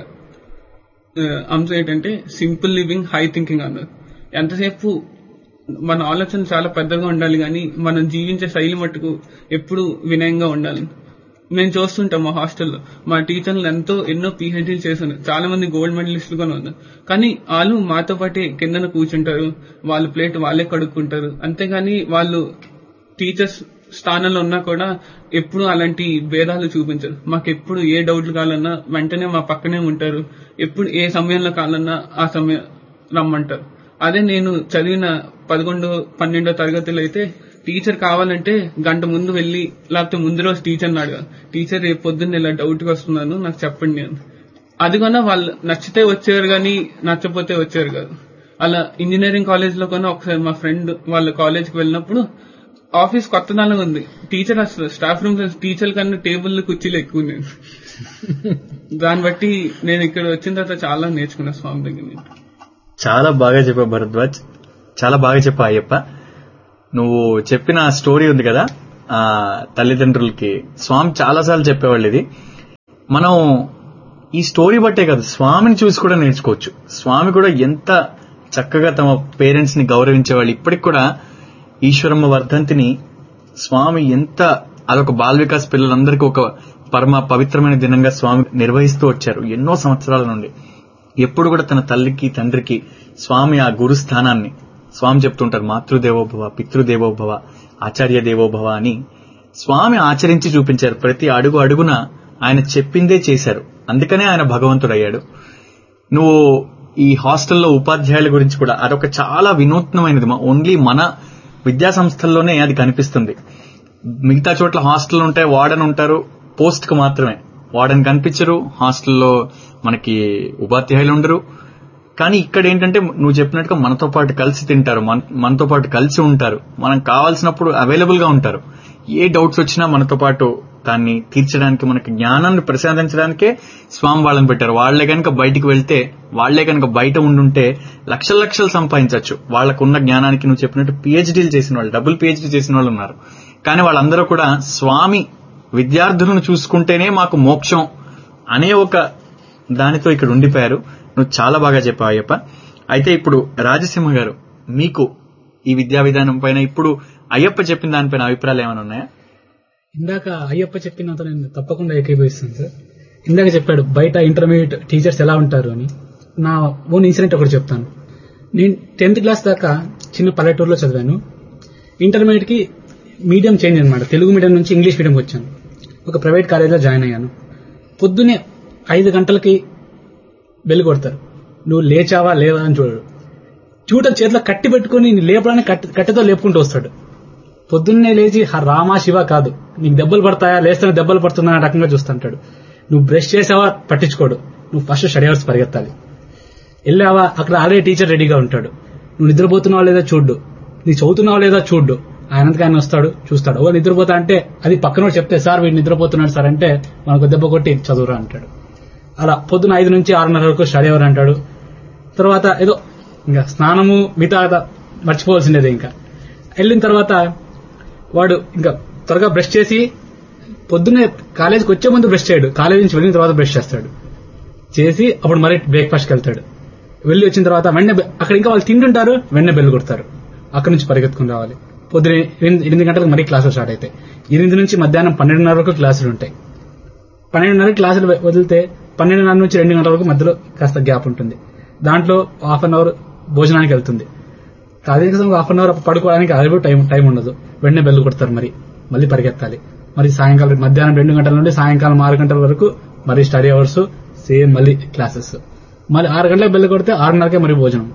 అంశం ఏంటంటే సింపుల్ లివింగ్, హై థింకింగ్ అన్నారు. ఎంతసేపు మన ఆలోచన చాలా పెద్దగా ఉండాలి, కానీ మనం జీవించే శైలి మట్టుకు ఎప్పుడు వినయంగా ఉండాలి. మేము చూస్తుంటాం మా హాస్టల్లో మా టీచర్లు ఎంతో ఎన్నో పీహెచ్డీలు చేస్తున్నారు, చాలా మంది గోల్డ్ మెడలిస్టులు కూడా ఉన్నారు. కానీ వాళ్ళు మాతో పాటే కిందన కూర్చుంటారు, వాళ్ళ ప్లేట్ వాళ్ళే కడుక్కుంటారు. అంతేగాని వాళ్ళు టీచర్స్ స్థానంలో ఉన్నా కూడా ఎప్పుడు అలాంటి భేదాలు చూపించరు. మాకు ఎప్పుడు ఏ డౌట్లు కావాలన్నా వెంటనే మా పక్కనే ఉంటారు. ఎప్పుడు ఏ సమయంలో కావాలన్నా ఆ సమయం రమ్మంటారు. అదే నేను చదివిన పదకొండో పన్నెండో తరగతిలో అయితే టీచర్ కావాలంటే గంట ముందు వెళ్లి, లేకపోతే ముందు రోజు టీచర్ని అడగాలి, టీచర్ రేపు పొద్దున్న ఇలా డౌట్ గా వస్తున్నాను నాకు చెప్పండి అని. అది కూడా వాళ్ళు నచ్చితే వచ్చారు కానీ నచ్చపోతే వచ్చారు కాదు. అలా ఇంజనీరింగ్ కాలేజ్ లో కూడా ఒకసారి మా ఫ్రెండ్ వాళ్ళ కాలేజ్కి వెళ్ళినప్పుడు ఆఫీస్ కొత్తదనంగా ఉంది, టీచర్ అసలు స్టాఫ్ రూమ్ టీచర్ కన్నా టేబుల్ కుర్చీలు ఎక్కువ నేను. దాన్ని బట్టి నేను ఇక్కడ వచ్చిన తర్వాత చాలా నేర్చుకున్నా స్వామి దగ్గర. చాలా బాగా చెప్పా భరద్వాజ్, చాలా బాగా చెప్పా అయ్యప్ప. నువ్వు చెప్పిన స్టోరీ ఉంది కదా, ఆ తల్లిదండ్రులకి స్వామి చాలాసార్లు చెప్పేవాళ్ళు. ఇది మనం ఈ స్టోరీ బట్టే కాదు, స్వామిని చూసి కూడా నేర్చుకోవచ్చు. స్వామి కూడా ఎంత చక్కగా తమ పేరెంట్స్ ని గౌరవించేవాళ్ళు. ఇప్పటికి కూడా ఈశ్వరమ్మ వర్ధంతిని స్వామి ఎంత అదొక బాల్ వికాస్ పిల్లలందరికీ ఒక పరమ పవిత్రమైన దినంగా స్వామి నిర్వహిస్తూ వచ్చారు ఎన్నో సంవత్సరాల నుండి. ఎప్పుడు కూడా తన తల్లికి తండ్రికి స్వామి ఆ గురు స్థానాన్ని, స్వామి చెప్తుంటారు మాతృదేవోభవ, పితృదేవోభవ, ఆచార్య దేవోభవ అని స్వామి ఆచరించి చూపించారు. ప్రతి అడుగు అడుగున ఆయన చెప్పిందే చేశారు. అందుకనే ఆయన భగవంతుడయ్యాడు. నువ్వు ఈ హాస్టల్లో ఉపాధ్యాయుల గురించి కూడా అదొక చాలా వినూత్నమైనది. ఓన్లీ మన విద్యా సంస్థల్లోనే అది కనిపిస్తుంది. మిగతా చోట్ల హాస్టల్ ఉంటాయి, వార్డెన్ ఉంటారు, పోస్ట్ కు మాత్రమే. వార్డెన్ కనిపించరు, హాస్టల్లో మనకి ఉపాధ్యాయులు ఉండరు. కానీ ఇక్కడ ఏంటంటే నువ్వు చెప్పినట్టుగా మనతో పాటు కలిసి తింటారు, మనతో పాటు కలిసి ఉంటారు, మనం కావాల్సినప్పుడు అవైలబుల్ గా ఉంటారు. ఏ డౌట్స్ వచ్చినా మనతో పాటు దాన్ని తీర్చడానికి, మనకి జ్ఞానాన్ని ప్రసాదించడానికే స్వామి వాళ్ళని పెట్టారు. వాళ్లే కనుక బయటికి వెళ్తే, వాళ్లే కనుక బయట ఉండుంటే లక్షల లక్షలు సంపాదించవచ్చు. వాళ్లకున్న జ్ఞానానికి నువ్వు చెప్పినట్టు పిహెచ్డీలు చేసిన వాళ్ళు, డబుల్ పిహెచ్డీ చేసిన వాళ్ళు ఉన్నారు. కానీ వాళ్ళందరూ కూడా స్వామి విద్యార్థులను చూసుకుంటేనే మాకు మోక్షం అనే ఒక దానితో ఇక్కడ ఉండిపోయారు. నువ్వు చాలా బాగా చెప్పావు అయ్యప్ప. అయితే ఇప్పుడు రాజసింహ గారు, మీకు ఈ విద్యా విధానం పైన ఇప్పుడు అయ్యప్ప చెప్పిన దానిపైన అభిప్రాయాలు ఏమైనా ఉన్నాయా? ఇందాక అయ్యప్ప చెప్పినంత నేను తప్పకుండా ఏకీభవిస్తాను సార్. ఇందాక చెప్పాడు బయట ఇంటర్మీడియట్ టీచర్స్ ఎలా ఉంటారు అని. నా ఓన్ ఇన్సిడెంట్ ఒకటి చెప్తాను. నేను టెన్త్ క్లాస్ దాకా చిన్న పల్లెటూరులో చదివాను. ఇంటర్మీడియట్ కి మీడియం చేంజ్ అనమాట, తెలుగు మీడియం నుంచి ఇంగ్లీష్ మీడియంకి వచ్చాను. ఒక ప్రైవేట్ కాలేజీలో జాయిన్ అయ్యాను. పొద్దున్నే ఐదు గంటలకి బెల్ కొడతారు. నువ్వు లేచావా లేవా అని చూడడు. ట్యూటర్ చేతిలో కట్టి పెట్టుకుని లేపడానికి కట్టెతో లేపుకుంటూ వస్తాడు. పొద్దున్నే లేచి రామా శివ కాదు, నీకు దెబ్బలు పడతాయా, లేస్తానే దెబ్బలు పడుతున్నా రకంగా చూస్తుంటాడు. నువ్వు బ్రష్ చేసావా పట్టించుకోడు, నువ్వు ఫస్ట్ స్టడీ అవర్స్ పరిగెత్తాలి. వెళ్ళావా అక్కడ ఆల్రెడీ టీచర్ రెడీగా ఉంటాడు. నువ్వు నిద్రపోతున్నావా లేదా చూడ్డు, నీ చదువుతున్నావా లేదా చూడ్డు. ఆయనంతగా ఆయన వస్తాడు, చూస్తాడు. ఓ నిద్రపోతా అంటే అది పక్కన చెప్తే సార్ వీడు నిద్రపోతున్నాడు సార్ అంటే మనకు దెబ్బ కొట్టి చదువురా అంటాడు. అలా పొద్దున ఐదు నుంచి ఆరున్నర వరకు స్టడీ అవర్ అంటాడు. తర్వాత ఏదో ఇంకా స్నానము మిగతా మర్చిపోవాల్సిందేది. ఇంకా వెళ్ళిన తర్వాత వాడు ఇంకా త్వరగా బ్రష్ చేసి, పొద్దున్నే కాలేజీకి వచ్చే ముందు బ్రష్ చేయడు, కాలేజీ నుంచి వెళ్ళిన తర్వాత బ్రష్ చేస్తాడు. చేసి అప్పుడు మరి బ్రేక్ఫాస్ట్కి వెళ్తాడు. వెళ్ళి వచ్చిన తర్వాత వెంటనే అక్కడ ఇంకా వాళ్ళు తింటుంటారు, వెంటనే బెల్ కొడతారు. అక్కడి నుంచి పరిగెత్తుకుని రావాలి. పొద్దున ఎనిమిది గంటలకు మరీ క్లాసులు స్టార్ట్ అవుతాయి. ఎనిమిది నుంచి మధ్యాహ్నం పన్నెండున్నర వరకు క్లాసులు ఉంటాయి. పన్నెండున్నర క్లాసులు వదిలితే పన్నెండున్నర నుంచి రెండు గంటల వరకు మధ్యలో కాస్త గ్యాప్ ఉంటుంది. దాంట్లో హాఫ్ అన్ అవర్ భోజనానికి వెళ్తుంది. కనీసం హాఫ్ అన్ అవర్ పడుకోవడానికి అది టైం టైం ఉండదు. వెంటనే బెల్లు కొడతారు, మరి మళ్ళీ పరిగెత్తాలి. మరి సాయంకాలం మధ్యాహ్నం రెండు గంటల నుండి సాయంకాలం ఆరు గంటల వరకు మరి స్టడీ అవర్స్, సేమ్ మళ్ళీ క్లాసెస్. మళ్ళీ ఆరు గంటలకు బెల్లు కొడితే ఆరున్నరకే మరి భోజనం,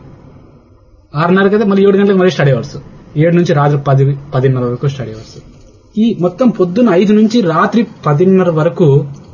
ఆరున్నరకైతే మళ్ళీ ఏడు గంటలకు మరి స్టడీ అవర్స్, ఏడు నుంచి రాత్రి పది పదిన్నర వరకు స్టడీ అవర్స్. ఈ మొత్తం పొద్దున్న ఐదు నుంచి రాత్రి పదిన్నర వరకు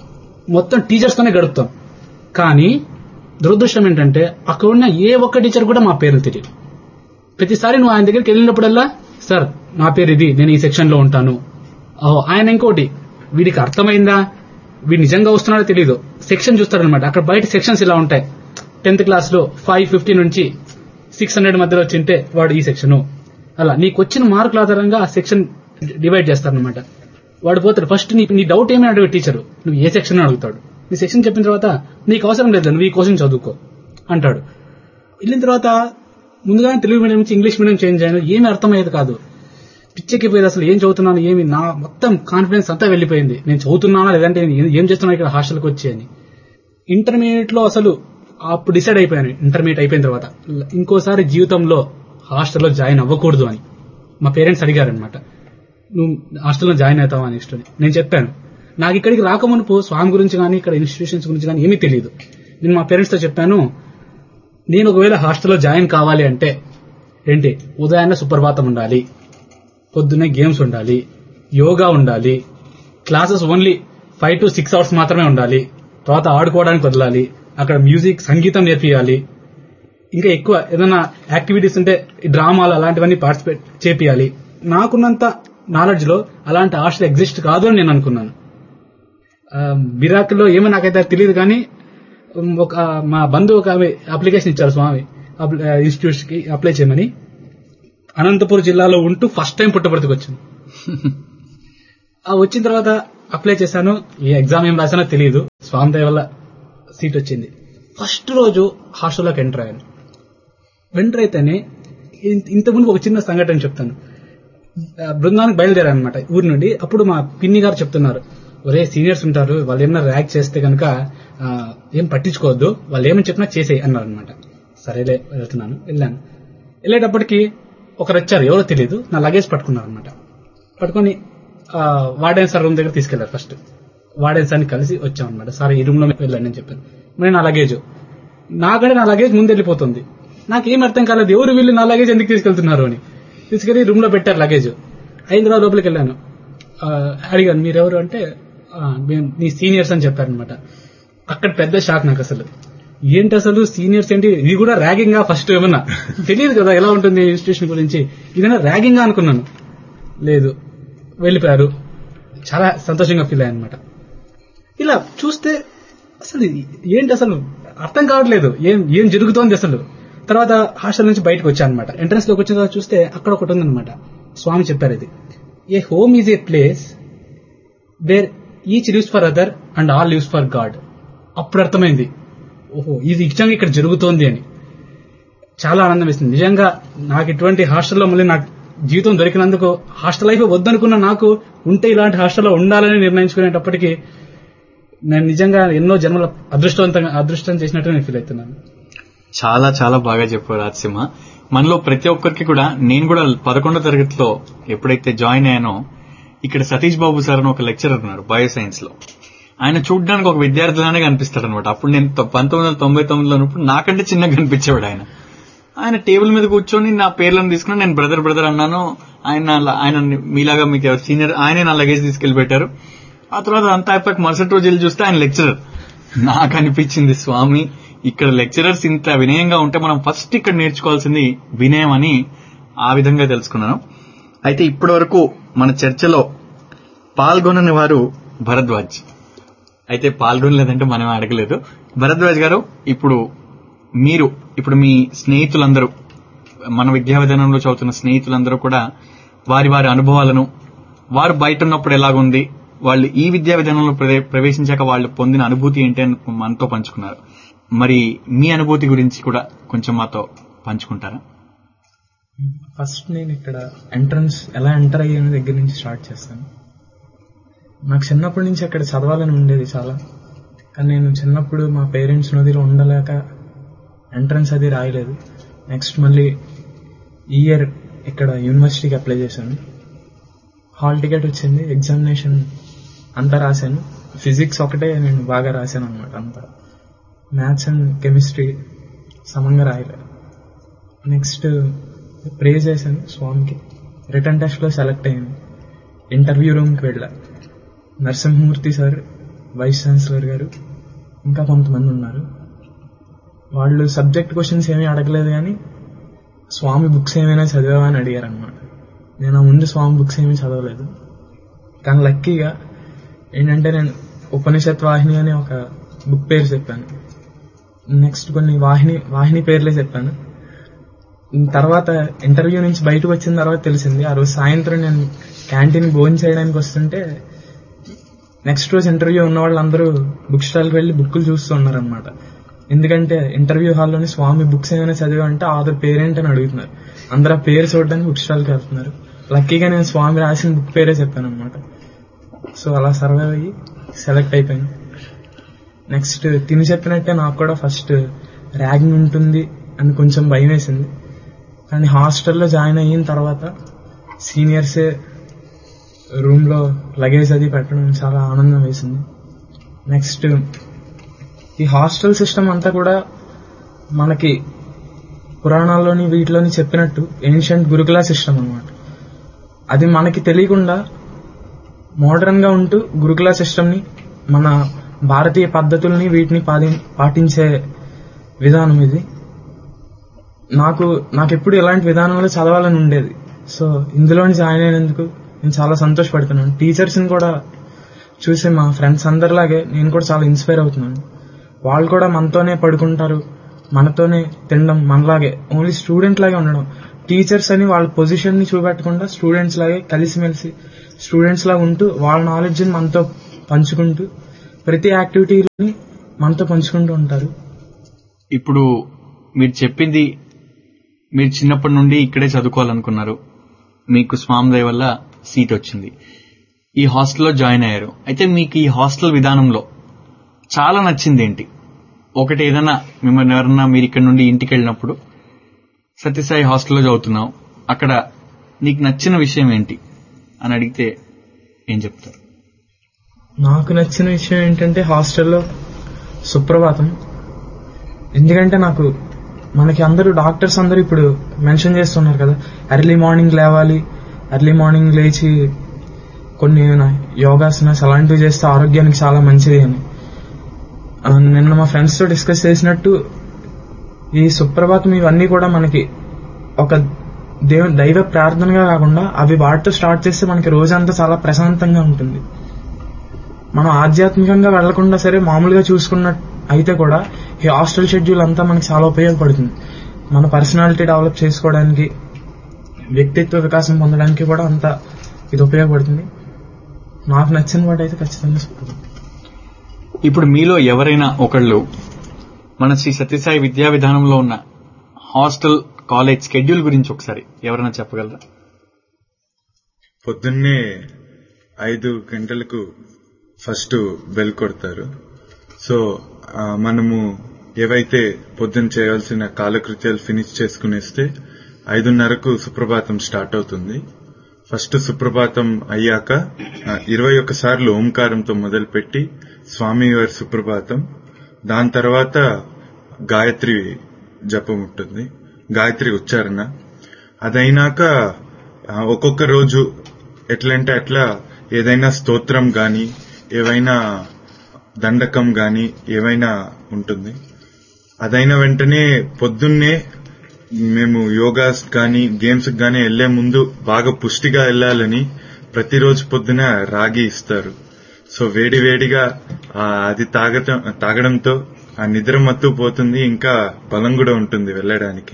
మొత్తం టీచర్స్ తోనే గడుపుతాం. కానీ దురదృష్టం ఏంటంటే అక్కడ ఉన్న ఏ ఒక్క టీచర్ కూడా మా పేర్లు తెలియదు. ప్రతిసారి నువ్వు ఆయన దగ్గరికి వెళ్ళినప్పుడల్లా సార్ నా పేరు ఇది, నేను ఈ సెక్షన్ లో ఉంటాను. ఓహో ఆయన ఇంకోటి, వీడికి అర్థమైందా, వీడు నిజంగా వస్తున్నాడో తెలియదు, సెక్షన్ చూస్తారనమాట. అక్కడ బయట సెక్షన్స్ ఇలా ఉంటాయి. టెన్త్ క్లాస్ లో ఫైవ్ ఫిఫ్టీ నుంచి సిక్స్ హండ్రెడ్ మధ్యలో వచ్చింటే వాడు ఈ సెక్షన్, అలా నీకు వచ్చిన మార్కుల ఆధారంగా ఆ సెక్షన్ డివైడ్ చేస్తారనమాట. వాడు పోతాడు. ఫస్ట్ నీ నీ డౌట్ ఏమైనా అడిగే టీచరు, నువ్వు ఏ సెక్షన్ అడుగుతాడు. నీ సెక్షన్ చెప్పిన తర్వాత నీకు అవసరం లేదు, నువ్వు ఈ క్వశ్చన్ చదువుకో అంటాడు. వెళ్ళిన తర్వాత ముందుగానే తెలుగు మీడియం నుంచి ఇంగ్లీష్ మీడియం చేంజ్ అయ్యాను. ఏమీ అర్థమయ్యేది కాదు, పిచ్చెక్కిపోయేది. అసలు ఏం చదువుతున్నాను ఏమి, నా మొత్తం కాన్ఫిడెన్స్ అంతా వెళ్ళిపోయింది. నేను చదువుతున్నానా లేదంటే ఏం చేస్తున్నాను ఇక్కడ హాస్టల్కి వచ్చి అని. ఇంటర్మీడియట్ లో అసలు అప్పుడు డిసైడ్ అయిపోయాను. ఇంటర్మీడియట్ అయిపోయిన తర్వాత ఇంకోసారి జీవితంలో హాస్టల్లో జాయిన్ అవ్వకూడదు అని మా పేరెంట్స్ అడిగారనమాట. నువ్వు హాస్టల్లో జాయిన్ అవుతావా అని ఇష్టం. నేను చెప్పాను నాకు ఇక్కడికి రాకమునుపు స్వామి గురించి కానీ ఇక్కడ ఇన్స్టిట్యూషన్స్ గురించి కానీ ఏమీ తెలియదు. నేను మా పేరెంట్స్ తో చెప్పాను, నేను ఒకవేళ హాస్టల్లో జాయిన్ కావాలి అంటే ఏంటి, ఉదయాన్నే సుప్రభాతం ఉండాలి, పొద్దున్నే గేమ్స్ ఉండాలి, యోగా ఉండాలి, classes only five to six hours మాత్రమే ఉండాలి, తర్వాత ఆడుకోవడానికి వదలాలి, అక్కడ మ్యూజిక్ సంగీతం నేర్పియాలి, ఇంకా ఎక్కువ ఏదైనా యాక్టివిటీస్ ఉంటే డ్రామాలు అలాంటివన్నీ పార్టిసిపేట్ చేపియాలి. నాకున్నంత నాలెడ్జ్ లో అలాంటి హాస్టల్ ఎగ్జిస్ట్ కాదు అని నేను అనుకున్నాను. బిరాక్లో ఏమో నాకైతే తెలియదు, కానీ ఒక మా బంధువు ఒక అప్లికేషన్ ఇచ్చారు స్వామి ఇన్స్టిట్యూట్స్ కి అప్లై చేయమని. అనంతపురం జిల్లాలో ఉంటూ ఫస్ట్ టైం పుట్టపర్తికి వచ్చాను. ఆ వచ్చిన తర్వాత అప్లై చేశాను. ఏ ఎగ్జామ్ ఏం రాసానో తెలియదు, స్వామి దయ వల్ల సీట్ వచ్చింది. ఫస్ట్ రోజు హాస్టల్లోకి ఎంటర్ అయ్యాను. ఎంటర్ అయితేనే ఇంతకుముందు ఒక చిన్న సంఘటన చెప్తాను. బృందానికి బయలుదేరాను అనమాట ఊరి నుండి. అప్పుడు మా పిన్ని గారు చెప్తున్నారు, ఒరే సీనియర్స్ ఉంటారు, వాళ్ళు ఏమన్నా ర్యాక్ చేస్తే కనుక ఏం పట్టించుకోవద్దు, వాళ్ళు ఏమని చెప్పినా చేసేయి అన్నారు అనమాట. సరేలే వెళ్తున్నాను. వెళ్ళాను. వెళ్ళేటప్పటికి ఒకరు వచ్చారు, ఎవరో తెలియదు, నా లగేజ్ పట్టుకున్నారు అనమాట. పట్టుకొని వార్డెన్ సార్ రూమ్ దగ్గర తీసుకెళ్లారు. ఫస్ట్ వార్డెన్ సార్ని కలిసి వచ్చాం అనమాట. సార్ ఈ రూమ్ లో వెళ్ళండి అని చెప్పాను. మరి నా లగేజ్ నాకంటే నా లగేజ్ ముందు వెళ్ళిపోతుంది. నాకేం అర్థం కాలేదు, ఎవరు వీళ్ళు నా లగేజ్ ఎందుకు తీసుకెళ్తున్నారు అని. తీసుకెళ్లి రూమ్ లో పెట్టారు లగేజ్. అయిన తర్వాత లోపలికి వెళ్ళాను. అడిగాను మీరెవరు అంటే నీ సీనియర్స్ అని చెప్పారనమాట. అక్కడ పెద్ద షాక్ నాకు. అసలు ఏంటి అసలు సీనియర్స్ ఏంటి, ఇది కూడా ర్యాగింగ్ గా ఫస్ట్ ఏమన్నా తెలియదు కదా ఎలా ఉంటుంది ఇన్స్టిట్యూషన్ గురించి, ఇదైనా ర్యాగింగ్ గా అనుకున్నాను. లేదు, వెళ్ళిపోయారు. చాలా సంతోషంగా ఫీల్ అయ్యాను అనమాట. ఇలా చూస్తే అసలు ఏంటి అసలు అర్థం కావట్లేదు, ఏం ఏం జరుగుతోంది అసలు. తర్వాత హాస్టల్ నుంచి బయటకు వచ్చాను అనమాట. ఎంట్రన్స్ లోకి వచ్చిన తర్వాత చూస్తే అక్కడ ఒకటి ఉందన్నమాట. స్వామి చెప్పారు, ఇది ఏ home is a place where each lives for other and all lives for God. అప్పుడు అర్థమైంది, ఓహో ఇది నిజంగా ఇక్కడ జరుగుతోంది అని. చాలా ఆనందం వేసింది నిజంగా. నాకు ఇటువంటి హాస్టల్లో మళ్ళీ నాకు జీవితం దొరికినందుకు, హాస్టల్ లైఫ్ వద్దనుకున్న నాకు ఉంటే ఇలాంటి హాస్టల్లో ఉండాలని నిర్ణయించుకునేటప్పటికీ నేను నిజంగా ఎన్నో జన్మల అదృష్టవంతంగా అదృష్టం చేసినట్టు నేను ఫీల్ అవుతున్నాను. చాలా చాలా బాగా చెప్పారు రాజసింహ. మనలో ప్రతి ఒక్కరికి కూడా, నేను కూడా పదకొండో తరగతిలో ఎప్పుడైతే జాయిన్ అయ్యానో, ఇక్కడ సతీష్ బాబు సార్ అని ఒక లెక్చరర్ ఉన్నారు బయోసైన్స్ లో. ఆయన చూడడానికి ఒక విద్యార్థిలానే కనిపిస్తాడు అనమాట. అప్పుడు నేను పంతొమ్మిది వందల తొంభై తొమ్మిదిలో ఉన్నప్పుడు నాకంటే చిన్నగా కనిపించేవాడు ఆయన. ఆయన టేబుల్ మీద కూర్చొని నా పేర్లను తీసుకుని నేను బ్రదర్ బ్రదర్ అన్నాను. ఆయన ఆయన మీలాగా మీకు ఎవరు సీనియర్, ఆయనే నా లగేజ్ తీసుకెళ్లి పెట్టారు. ఆ తర్వాత అంతా అయిపోయాక మరుసటి రోజు వెళ్ళి చూస్తే ఆయన లెక్చరర్. నాకు అనిపించింది, స్వామి ఇక్కడ లెక్చరర్స్ ఇంత వినయంగా ఉంటే మనం ఫస్ట్ ఇక్కడ నేర్చుకోవాల్సింది వినయం అని ఆ విధంగా తెలుసుకున్నాను. అయితే ఇప్పటి వరకు మన చర్చలో పాల్గొనని వారు భరద్వాజ్. అయితే పాల్గొనలేదంటే మనం అడగలేదు. భరద్వాజ్ గారు, ఇప్పుడు మీరు ఇప్పుడు మీ స్నేహితులందరూ, మన విద్యా విధానంలో చదువుతున్న స్నేహితులందరూ కూడా వారి వారి అనుభవాలను, వారు బయట ఉన్నప్పుడు ఎలాగుంది, వాళ్ళు ఈ విద్యా విధానంలో ప్రవేశించాక వాళ్ళు పొందిన అనుభూతి ఏంటి అని మనతో పంచుకున్నారు. మరి మీ అనుభూతి గురించి కూడా కొంచెం మాతో పంచుకుంటారా? ఫస్ట్ నేను ఇక్కడ ఎంట్రన్స్ ఎలా ఎంటర్ అయ్యే దగ్గర నుంచి స్టార్ట్ చేస్తాను. నాకు చిన్నప్పటి నుంచి అక్కడ చదవాలని ఉండేది చాలా. కానీ నేను చిన్నప్పుడు మా పేరెంట్స్ నదిలో ఉండలేక ఎంట్రన్స్ అది రాయలేదు. నెక్స్ట్ మళ్ళీ ఈ ఇయర్ ఇక్కడ యూనివర్సిటీకి అప్లై చేశాను. హాల్ టికెట్ వచ్చింది, ఎగ్జామినేషన్ అంతా రాశాను. ఫిజిక్స్ ఒకటే నేను బాగా రాశాను అనమాట. అంతా మ్యాథ్స్ అండ్ కెమిస్ట్రీ సమంగా రాయలేదు. నెక్స్ట్ ప్రే చేశాను స్వామికి. రిటర్న్ టెస్ట్లో సెలెక్ట్ అయ్యాను. ఇంటర్వ్యూ రూమ్కి వెళ్ళా. నరసింహమూర్తి సార్, వైస్ ఛాన్సలర్ గారు, ఇంకా కొంతమంది ఉన్నారు. వాళ్ళు సబ్జెక్ట్ క్వశ్చన్స్ ఏమీ అడగలేదు, కానీ స్వామి బుక్స్ ఏమైనా చదివావా అని అడిగారు అనమాట. నేను ముందు స్వామి బుక్స్ ఏమీ చదవలేదు. కానీ లక్కీగా ఏంటంటే నేను ఉపనిషత్ వాహిని అనే ఒక బుక్ పేరు చెప్పాను. నెక్స్ట్ కొన్ని వాహిని వాహిని పేర్లే చెప్పాను. తర్వాత ఇంటర్వ్యూ నుంచి బయటకు వచ్చిన తర్వాత తెలిసింది, ఆ రోజు సాయంత్రం నేను క్యాంటీన్ భోజనం చేయడానికి వస్తుంటే నెక్స్ట్ రోజు ఇంటర్వ్యూ ఉన్న వాళ్ళందరూ బుక్ స్టాల్కి వెళ్ళి బుక్కులు చూస్తూ ఉన్నారనమాట. ఎందుకంటే ఇంటర్వ్యూ హాల్లోని స్వామి బుక్స్ ఏమైనా చదివామంటే ఆధార్ పేరేంటని అడుగుతున్నారు. అందరూ ఆ పేరు చూడడానికి బుక్ స్టాల్కి వెళ్తున్నారు. లక్కీగా నేను స్వామి రాసిన బుక్ పేరే చెప్పాను అనమాట. సో అలా సర్వైవ్ అయ్యి సెలెక్ట్ అయిపోయాను. నెక్స్ట్ తిని చెప్పినట్టే నాకు కూడా ఫస్ట్ ర్యాగింగ్ ఉంటుంది అని కొంచెం భయం వేసింది. కానీ హాస్టల్లో జాయిన్ అయిన తర్వాత సీనియర్సే రూమ్లో లగేజ్ అది పెట్టడం చాలా ఆనందం వేసింది. నెక్స్ట్ ఈ హాస్టల్ సిస్టమ్ అంతా కూడా మనకి పురాణాల్లోని వీటిలోని చెప్పినట్టు ఏన్షియంట్ గురుకుల సిస్టమ్ అనమాట. అది మనకి తెలియకుండా మోడర్న్ గా ఉంటూ గురుకుల సిస్టమ్ని, మన భారతీయ పద్ధతుల్ని వీటిని పాటించే విధానం ఇది. నాకు నాకెప్పుడు ఇలాంటి విధానంలో చదవాలని ఉండేది. సో ఇందులో జాయిన్ అయినందుకు నేను చాలా సంతోషపడుతున్నాను. టీచర్స్ని కూడా చూసి మా ఫ్రెండ్స్ అందరిలాగే నేను కూడా చాలా ఇన్స్పైర్ అవుతున్నాను. వాళ్ళు కూడా మనతోనే పడుకుంటారు, మనతోనే తినడం, మనలాగే ఓన్లీ స్టూడెంట్ లాగే ఉండడం. టీచర్స్ అని వాళ్ళ పొజిషన్ ని చూపెట్టకుండా స్టూడెంట్స్ లాగే కలిసిమెలిసి స్టూడెంట్స్ లాగా ఉంటూ వాళ్ళ నాలెడ్జ్ ని మనతో పంచుకుంటూ ప్రతి యాక్టివిటీని మనతో పంచుకుంటూ ఉంటారు. ఇప్పుడు మీరు చెప్పింది మీరు చిన్నప్పటి నుండి ఇక్కడే చదువుకోవాలనుకున్నారు, మీకు స్వామి దయ వల్ల సీట్ వచ్చింది, ఈ హాస్టల్లో జాయిన్ అయ్యారు. అయితే మీకు ఈ హాస్టల్ విధానంలో చాలా నచ్చింది ఏంటి? ఒకటి ఏదైనా మిమ్మల్ని ఎవరన్నా మీరు ఇక్కడ నుండి ఇంటికి వెళ్ళినప్పుడు సత్యసాయి హాస్టల్లో చదువుతున్నావు, అక్కడ నీకు నచ్చిన విషయం ఏంటి అని అడిగితే ఏం చెప్తారు? నాకు నచ్చిన విషయం ఏంటంటే హాస్టల్లో సుప్రభాతం. ఎందుకంటే నాకు మనకి అందరూ డాక్టర్స్ అందరూ ఇప్పుడు మెన్షన్ చేస్తున్నారు కదా, ఎర్లీ మార్నింగ్ లేవాలి, ఎర్లీ మార్నింగ్ లేచి కొన్ని యోగాసనాస్ అలాంటివి చేస్తే ఆరోగ్యానికి చాలా మంచిది అని. నిన్న మా ఫ్రెండ్స్ తో డిస్కస్ చేసినట్టు ఈ సుప్రభాతం ఇవన్నీ కూడా మనకి ఒక దేవ దైవ ప్రార్థనగా కాకుండా అవి వాటితో స్టార్ట్ చేస్తే మనకి రోజంతా చాలా ప్రశాంతంగా ఉంటుంది. మనం ఆధ్యాత్మికంగా వెళ్లకుండా సరే మామూలుగా చూసుకున్న అయితే కూడా ఈ హాస్టల్ షెడ్యూల్ అంతా మనకి చాలా ఉపయోగపడుతుంది. మన పర్సనాలిటీ డెవలప్ చేసుకోవడానికి, వ్యక్తిత్వ వికాసం పొందడానికి కూడా అంత ఇది ఉపయోగపడుతుంది. నాకు నచ్చిన వాటి అయితే ఖచ్చితంగా సుప్రభాతం. ఇప్పుడు మీలో ఎవరైనా ఒకళ్ళు మన శ్రీ సత్యసాయి విద్యా విధానంలో ఉన్న హాస్టల్ కాలేజ్ షెడ్యూల్ గురించి ఒకసారి ఎవరైనా చెప్పగలరా? పొద్దున్నే ఐదు గంటలకు ఫస్ట్ బెల్ కొడతారు. సో మనము ఏవైతే పొద్దున్న చేయాల్సిన కాలకృత్యాలు ఫినిష్ చేసుకునేస్తే ఐదున్నరకు సుప్రభాతం స్టార్ట్ అవుతుంది. ఫస్ట్ సుప్రభాతం అయ్యాక ఇరవై ఒక్క సార్లు ఓంకారంతో మొదలుపెట్టి స్వామివారి సుప్రభాతం, దాని తర్వాత గాయత్రి జపం ఉంటుంది, గాయత్రి ఉచ్చారణ. అదైనాక ఒక్కొక్క రోజు ఎట్లంటే అట్లా ఏదైనా స్తోత్రం గాని ఏవైనా దండకం గాని ఏవైనా ఉంటుంది. అదైన వెంటనే పొద్దున్నే మేము యోగాస్ గాని గేమ్స్ గాని వెళ్లే ముందు బాగా పుష్టిగా వెళ్లాలని ప్రతిరోజు పొద్దున రాగి ఇస్తారు. సో వేడి వేడిగా అది తాగటం తాగడంతో ఆ నిద్ర మత్తు పోతుంది, ఇంకా బలం కూడా ఉంటుంది వెళ్ళడానికి.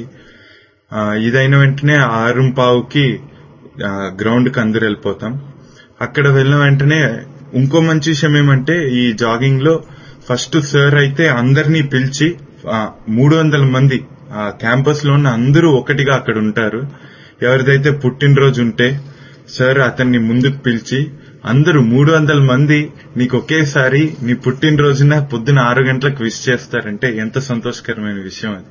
ఇదైన వెంటనే ఆరు పావుకి గ్రౌండ్ కి అందరు వెళ్ళిపోతాం. అక్కడ వెళ్ళిన వెంటనే ఇంకో మంచి విషయం ఏమంటే ఈ జాగింగ్ లో ఫస్ట్ సార్ అయితే అందరినీ పిలిచి మూడు వందల మంది ఆ క్యాంపస్ లో ఉన్న అందరూ ఒకటిగా అక్కడ ఉంటారు. ఎవరిదైతే పుట్టినరోజు ఉంటే సార్ అతన్ని ముందుకు పిలిచి అందరూ మూడు వందల మంది నీకు ఒకేసారి నీ పుట్టినరోజున పొద్దున ఆరు గంటలకు విష్ చేస్తారంటే ఎంత సంతోషకరమైన విషయం అది.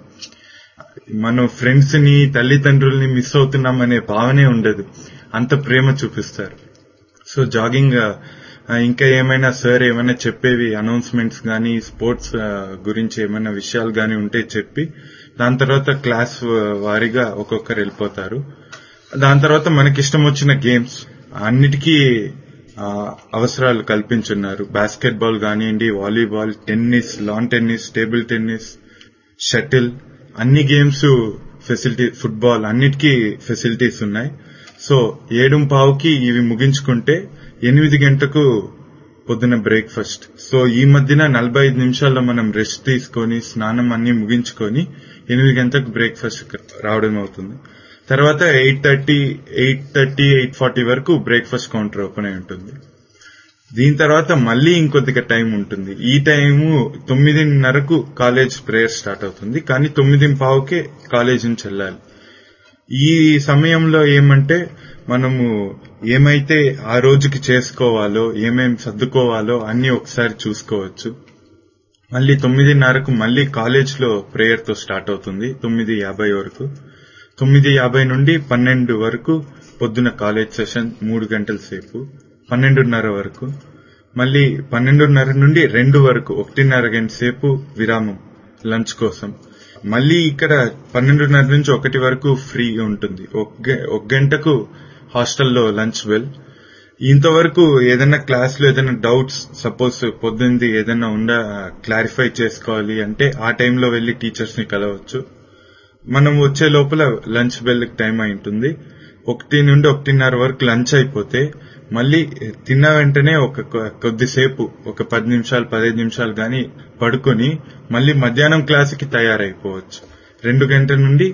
మనం ఫ్రెండ్స్ ని తల్లిదండ్రుల్ని మిస్ అవుతున్నాం అనే భావనే ఉండదు, అంత ప్రేమ చూపిస్తారు. సో జాగింగ్ ఇంకా ఏమైనా సార్ ఏమైనా చెప్పేవి అనౌన్స్మెంట్స్ గానీ స్పోర్ట్స్ గురించి ఏమైనా విషయాలు గానీ ఉంటే చెప్పి దాని తర్వాత క్లాస్ వారీగా ఒక్కొక్కరు వెళ్ళిపోతారు. దాని తర్వాత మనకిష్టం వచ్చిన గేమ్స్ అన్నిటికీ అవసరాలు కల్పించున్నారు. బాస్కెట్ బాల్ కానివ్వండి, volleyball, tennis, lawn tennis, table tennis, shuttle, అన్ని గేమ్స్ ఫెసిలిటీ, ఫుట్బాల్ అన్నిటికీ ఫెసిలిటీస్ ఉన్నాయి. సో ఏడు పావుకి ఇవి ముగించుకుంటే ఎనిమిది గంటలకు పొద్దున బ్రేక్ఫాస్ట్. సో ఈ మధ్యన నలభై ఐదు నిమిషాల్లో మనం రెస్ట్ తీసుకొని స్నానం అన్ని ముగించుకొని ఎనిమిది గంటలకు బ్రేక్ఫాస్ట్ రావడం అవుతుంది. తర్వాత eight thirty eight thirty eight forty వరకు బ్రేక్ఫాస్ట్ కౌంటర్ ఓపెన్ అయి ఉంటుంది. దీని తర్వాత మళ్లీ ఇంకొద్దిగా టైం ఉంటుంది. ఈ టైము తొమ్మిదిన్నరకు కాలేజ్ ప్రేయర్ స్టార్ట్ అవుతుంది, కానీ తొమ్మిది పావుకే కాలేజ్ నుంచి వెళ్ళాలి. ఈ సమయంలో ఏమంటే మనము ఏమైతే ఆ రోజుకి చేసుకోవాలో ఏమేం సర్దుకోవాలో అన్ని ఒకసారి చూసుకోవచ్చు. మళ్లీ తొమ్మిదిన్నరకు మళ్లీ కాలేజ్ లో ప్రేయర్ తో స్టార్ట్ అవుతుంది తొమ్మిది యాభై వరకు. తొమ్మిది యాభై నుండి పన్నెండు వరకు పొద్దున కాలేజ్ సెషన్ మూడు గంటల సేపు, పన్నెండున్నర వరకు. మళ్లీ పన్నెండున్నర నుండి రెండు వరకు ఒకటిన్నర గంట సేపు విరామం లంచ్ కోసం. మళ్లీ ఇక్కడ పన్నెండున్నర నుంచి ఒకటి వరకు ఫ్రీ ఉంటుంది. ఒక గంటకు హాస్టల్లో లంచ్ బెల్. ఇంతవరకు ఏదైనా క్లాస్ లో ఏదైనా డౌట్స్ సపోజ్ పొద్దుంది ఏదైనా ఉండ క్లారిఫై చేసుకోవాలి అంటే ఆ టైంలో వెళ్లి టీచర్స్ ని కలవచ్చు. మనం వచ్చే లోపల లంచ్ బెల్ టైం అయి ఉంటుంది. ఒకటి నుండి ఒకటిన్నర వరకు లంచ్ అయిపోతే మళ్లీ తిన్న వెంటనే ఒక కొద్దిసేపు ఒక పది నిమిషాలు పదిహేను నిమిషాలు గాని పడుకొని మళ్లీ మధ్యాహ్నం క్లాసుకి తయారైపోవచ్చు. రెండు గంటల నుండి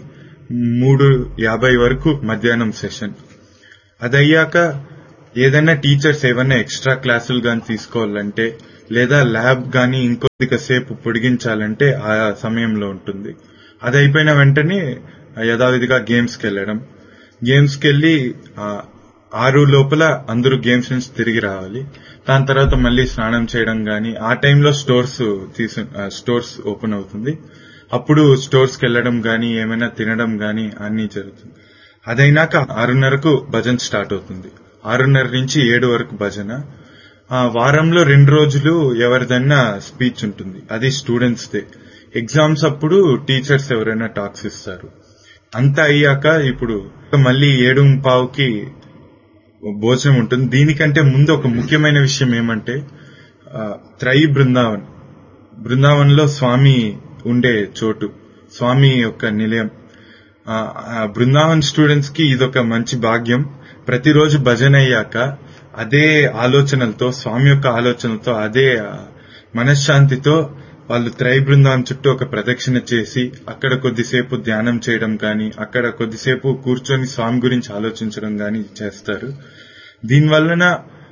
మూడు యాభై వరకు మధ్యాహ్నం సెషన్. అదయ్యాక ఏదైనా టీచర్స్ ఏమైనా ఎక్స్ట్రా క్లాసులు గాని తీసుకోవాలంటే లేదా ల్యాబ్ గాని ఇంకొద్దిగా సేపు పొడిగించాలంటే ఆ సమయంలో ఉంటుంది. అది అయిపోయిన వెంటనే యథావిధిగా గేమ్స్ కి వెళ్ళడం. గేమ్స్ కి వెళ్ళి ఆరు లోపల అందరూ గేమ్స్ నుంచి తిరిగి రావాలి. దాని తర్వాత మళ్ళీ స్నానం చేయడం గాని, ఆ టైంలో స్టోర్స్ తీసు స్టోర్స్ ఓపెన్ అవుతుంది. అప్పుడు స్టోర్స్ కి వెళ్ళడం గాని ఏమైనా తినడం గాని అన్ని జరుగుతుంది. అదైనాక ఆరున్నరకు భజన స్టార్ట్ అవుతుంది. ఆరున్నర నుంచి ఏడు వరకు భజన. వారంలో రెండు రోజులు ఎవరిదైనా స్పీచ్ ఉంటుంది, అది స్టూడెంట్స్ దే. ఎగ్జామ్స్ అప్పుడు టీచర్స్ ఎవరైనా టాక్స్ ఇస్తారు. అంతా అయ్యాక ఇప్పుడు మళ్ళీ ఏడు పావుకి భోజనం ఉంటుంది. దీనికంటే ముందు ఒక ముఖ్యమైన విషయం ఏమంటే త్రై బృందావన్ బృందావన్ లో స్వామి ఉండే చోటు, స్వామి యొక్క నిలయం. బృందావన్ స్టూడెంట్స్ కి ఇదొక మంచి భాగ్యం. ప్రతిరోజు భజన అయ్యాక అదే ఆలోచనలతో, స్వామి యొక్క ఆలోచనలతో, అదే మనశ్శాంతితో వాళ్ళు త్రై బృందావన్ చుట్టూ ఒక ప్రదక్షిణ చేసి అక్కడ కొద్దిసేపు ధ్యానం చేయడం గాని, అక్కడ కొద్దిసేపు కూర్చొని స్వామి గురించి ఆలోచించడం గాని చేస్తారు. దీనివలన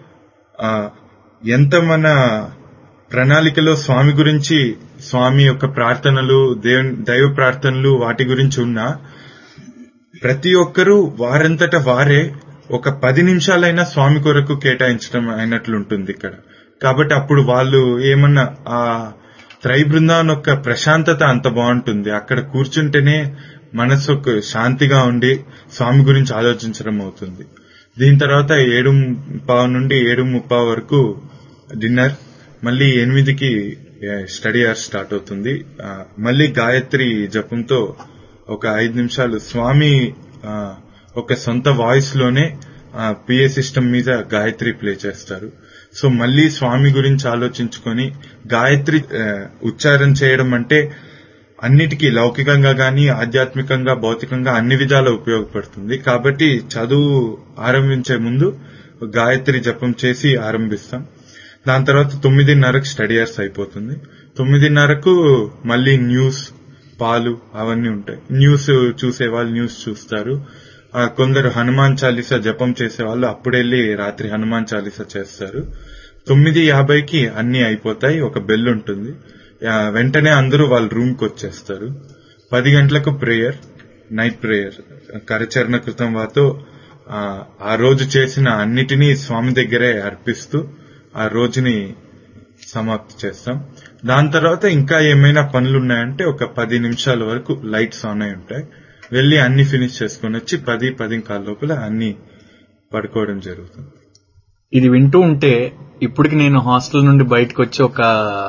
ఎంత మన ప్రణాళికలో స్వామి గురించి, స్వామి యొక్క ప్రార్థనలు, దైవ ప్రార్థనలు వాటి గురించి ఉన్నా ప్రతి ఒక్కరూ వారంతట వారే ఒక పది నిమిషాలైనా స్వామి కొరకు కేటాయించడం అయినట్లుంటుంది ఇక్కడ. కాబట్టి అప్పుడు వాళ్ళు ఏమన్నా ఆ త్రై బృందావన్ యొక్క ప్రశాంతత అంత బాగుంటుంది. అక్కడ కూర్చుంటేనే మనసు శాంతిగా ఉండి స్వామి గురించి ఆలోచించడం అవుతుంది. దీని తర్వాత ఏడు పావు నుండి ఏడు ముప్పావు వరకు డిన్నర్. మళ్ళీ ఎనిమిదికి స్టడీ అవర్స్ స్టార్ట్ అవుతుంది. మళ్ళీ గాయత్రి జపంతో ఒక ఐదు నిమిషాలు స్వామి ఒక సొంత వాయిస్ లోనే పిఏ సిస్టమ్ మీద గాయత్రి ప్లే చేస్తారు. సో మళ్ళీ స్వామి గురించి ఆలోచించుకొని గాయత్రి ఉచ్చారణ చేయడం అంటే అన్నిటికీ లౌకికంగా గాని, ఆధ్యాత్మికంగా, భౌతికంగా అన్ని విధాలా ఉపయోగపడుతుంది. కాబట్టి చదువు ఆరంభించే ముందు గాయత్రి జపం చేసి ఆరంభిస్తాం. దాని తర్వాత తొమ్మిదిన్నరకు స్టడీ అవర్స్ అయిపోతుంది. తొమ్మిదిన్నరకు మళ్ళీ న్యూస్, పాలు అవన్నీ ఉంటాయి. న్యూస్ చూసే వాళ్ళు న్యూస్ చూస్తారు. కొందరు హనుమాన్ చాలీసా జపం చేసే వాళ్ళు అప్పుడెళ్లి రాత్రి హనుమాన్ చాలీసా చేస్తారు. తొమ్మిది యాభైకి అన్ని అయిపోతాయి. ఒక బెల్ ఉంటుంది, వెంటనే అందరూ వాళ్ళ రూమ్ కి వచ్చేస్తారు. పది గంటలకు ప్రేయర్, నైట్ ప్రేయర్ కరచరణ కృతం వాతో ఆ రోజు చేసిన అన్నిటినీ స్వామి దగ్గరే అర్పిస్తూ ఆ రోజుని సమాప్తి చేస్తాం. దాని తర్వాత ఇంకా ఏమైనా పనులు ఉన్నాయంటే ఒక పది నిమిషాల వరకు లైట్స్ ఆన్ అయి ఉంటాయి. వెళ్లి అన్ని ఫినిష్ చేసుకుని వచ్చి పది పది కాల లోపల అన్ని పడుకోవడం జరుగుతుంది. ఇది వింటూ ఉంటే ఇప్పటికి నేను హాస్టల్ నుండి బయటకు వచ్చి ఒక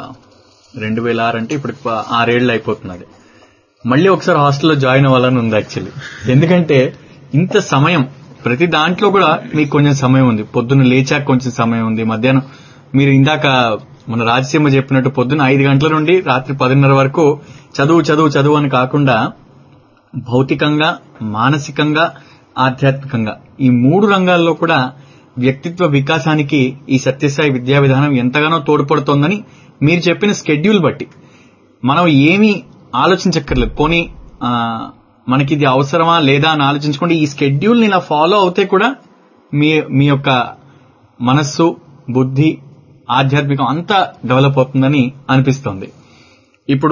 రెండు వేల ఆరు అంటే ఇప్పుడు ఆరేళ్లు అయిపోతున్నది. మళ్ళీ ఒకసారి హాస్టల్లో జాయిన్ అవ్వాలని ఉంది యాక్చువల్లీ. ఎందుకంటే ఇంత సమయం, ప్రతి దాంట్లో కూడా మీకు కొంచెం సమయం ఉంది. పొద్దున్న లేచాక కొంచెం సమయం ఉంది. మధ్యాహ్నం మీరు ఇందాక మన రాజసీమ చెప్పినట్టు పొద్దున్న ఐదు గంటల నుండి రాత్రి పదిన్నర వరకు చదువు చదువు చదువు అని కాకుండా భౌతికంగా, మానసికంగా, ఆధ్యాత్మికంగా ఈ మూడు రంగాల్లో కూడా వ్యక్తిత్వ వికాసానికి ఈ సత్యసాయి విద్యా విధానం ఎంతగానో తోడ్పడుతోందని మీరు చెప్పిన స్కెడ్యూల్ బట్టి మనం ఏమీ ఆలోచించక్కర్లేదు. పోనీ మనకి ఇది అవసరమా లేదా అని ఆలోచించుకోండి. ఈ స్కెడ్యూల్ ని ఇలా ఫాలో అవుతే కూడా మీ మీ యొక్క మనస్సు, బుద్ధి, ఆధ్యాత్మికం అంతా డెవలప్ అవుతుందని అనిపిస్తోంది. ఇప్పుడు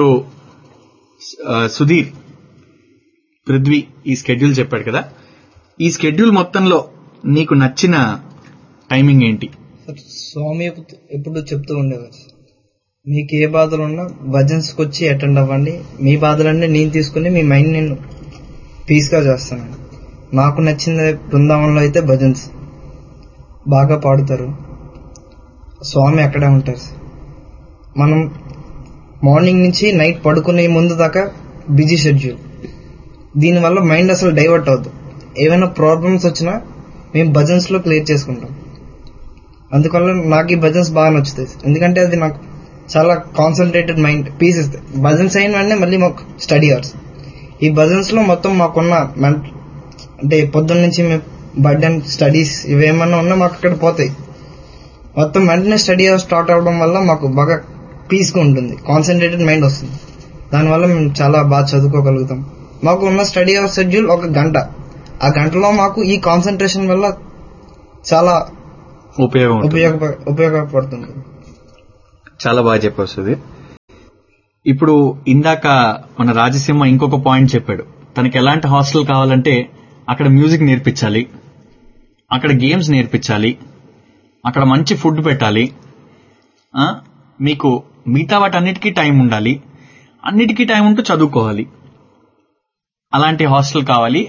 సుధీర్, పృథ్వీ ఈ స్కెడ్యూల్ చెప్పాడు కదా, ఈ స్కెడ్యూల్ మొత్తంలో నీకు నచ్చిన టైమింగ్ ఏంటి? స్వామి ఎప్పుడు చెప్తూ ఉండేవారు, మీకు ఏ బాధలు ఉన్నా భజన్స్కి వచ్చి అటెండ్ అవ్వండి, మీ బాధలన్నీ నేను తీసుకుని మీ మైండ్ నేను పీస్గా చేస్తాను. నాకు నచ్చిన బృందావనంలో అయితే భజన్స్ బాగా పాడుతారు, స్వామి అక్కడే ఉంటారు. మనం మార్నింగ్ నుంచి నైట్ పడుకునే ముందు దాకా బిజీ షెడ్యూల్, దీనివల్ల మైండ్ అసలు డైవర్ట్ అవుతుంది. ఏమైనా ప్రాబ్లమ్స్ వచ్చినా మేము భజన్స్ లో క్లియర్ చేసుకుంటాం. అందువల్ల నాకు ఈ భజన్స్ బాగా నచ్చుతాయి, ఎందుకంటే అది నాకు చాలా కాన్సన్ట్రేటెడ్ మైండ్ పీస్ ఇస్తాయి. భజన్స్ అయిన వెంటనే మళ్ళీ మాకు స్టడీ అవర్స్. ఈ భజన్స్ లో మొత్తం మాకున్న అంటే పొద్దున్న నుంచి మేము బర్డెన్ స్టడీస్ ఇవేమన్నా ఉన్నా మాకు అక్కడ పోతాయి. మొత్తం వెంటనే స్టడీ అవర్స్ స్టార్ట్ అవడం వల్ల మాకు బాగా పీస్గా ఉంటుంది, కాన్సన్ట్రేటెడ్ మైండ్ వస్తుంది. దానివల్ల మేము చాలా బాగా చదువుకోగలుగుతాం. మాకు ఉన్న స్టడీ అవర్ షెడ్యూల్ ఒక గంట. ఆ గంటలో మాకు ఈ కాన్సన్ట్రేషన్ వల్ల చాలా ఉపయోగం ఉపయోగ ఉపయోగపడుతుంది. చాలా బాగా చెప్పావు సుధీర్. ఇప్పుడు ఇందాక మన రాజసింహ ఇంకొక పాయింట్ చెప్పాడు. తనకి ఎలాంటి హాస్టల్ కావాలంటే అక్కడ మ్యూజిక్ నేర్పించాలి, అక్కడ గేమ్స్ నేర్పించాలి, అక్కడ మంచి ఫుడ్ పెట్టాలి, మీకు మిగతా వాటన్నిటికీ టైం ఉండాలి, అన్నిటికీ టైం ఉంటూ చదువుకోవాలి, అలాంటి హాస్టల్ కావాలి.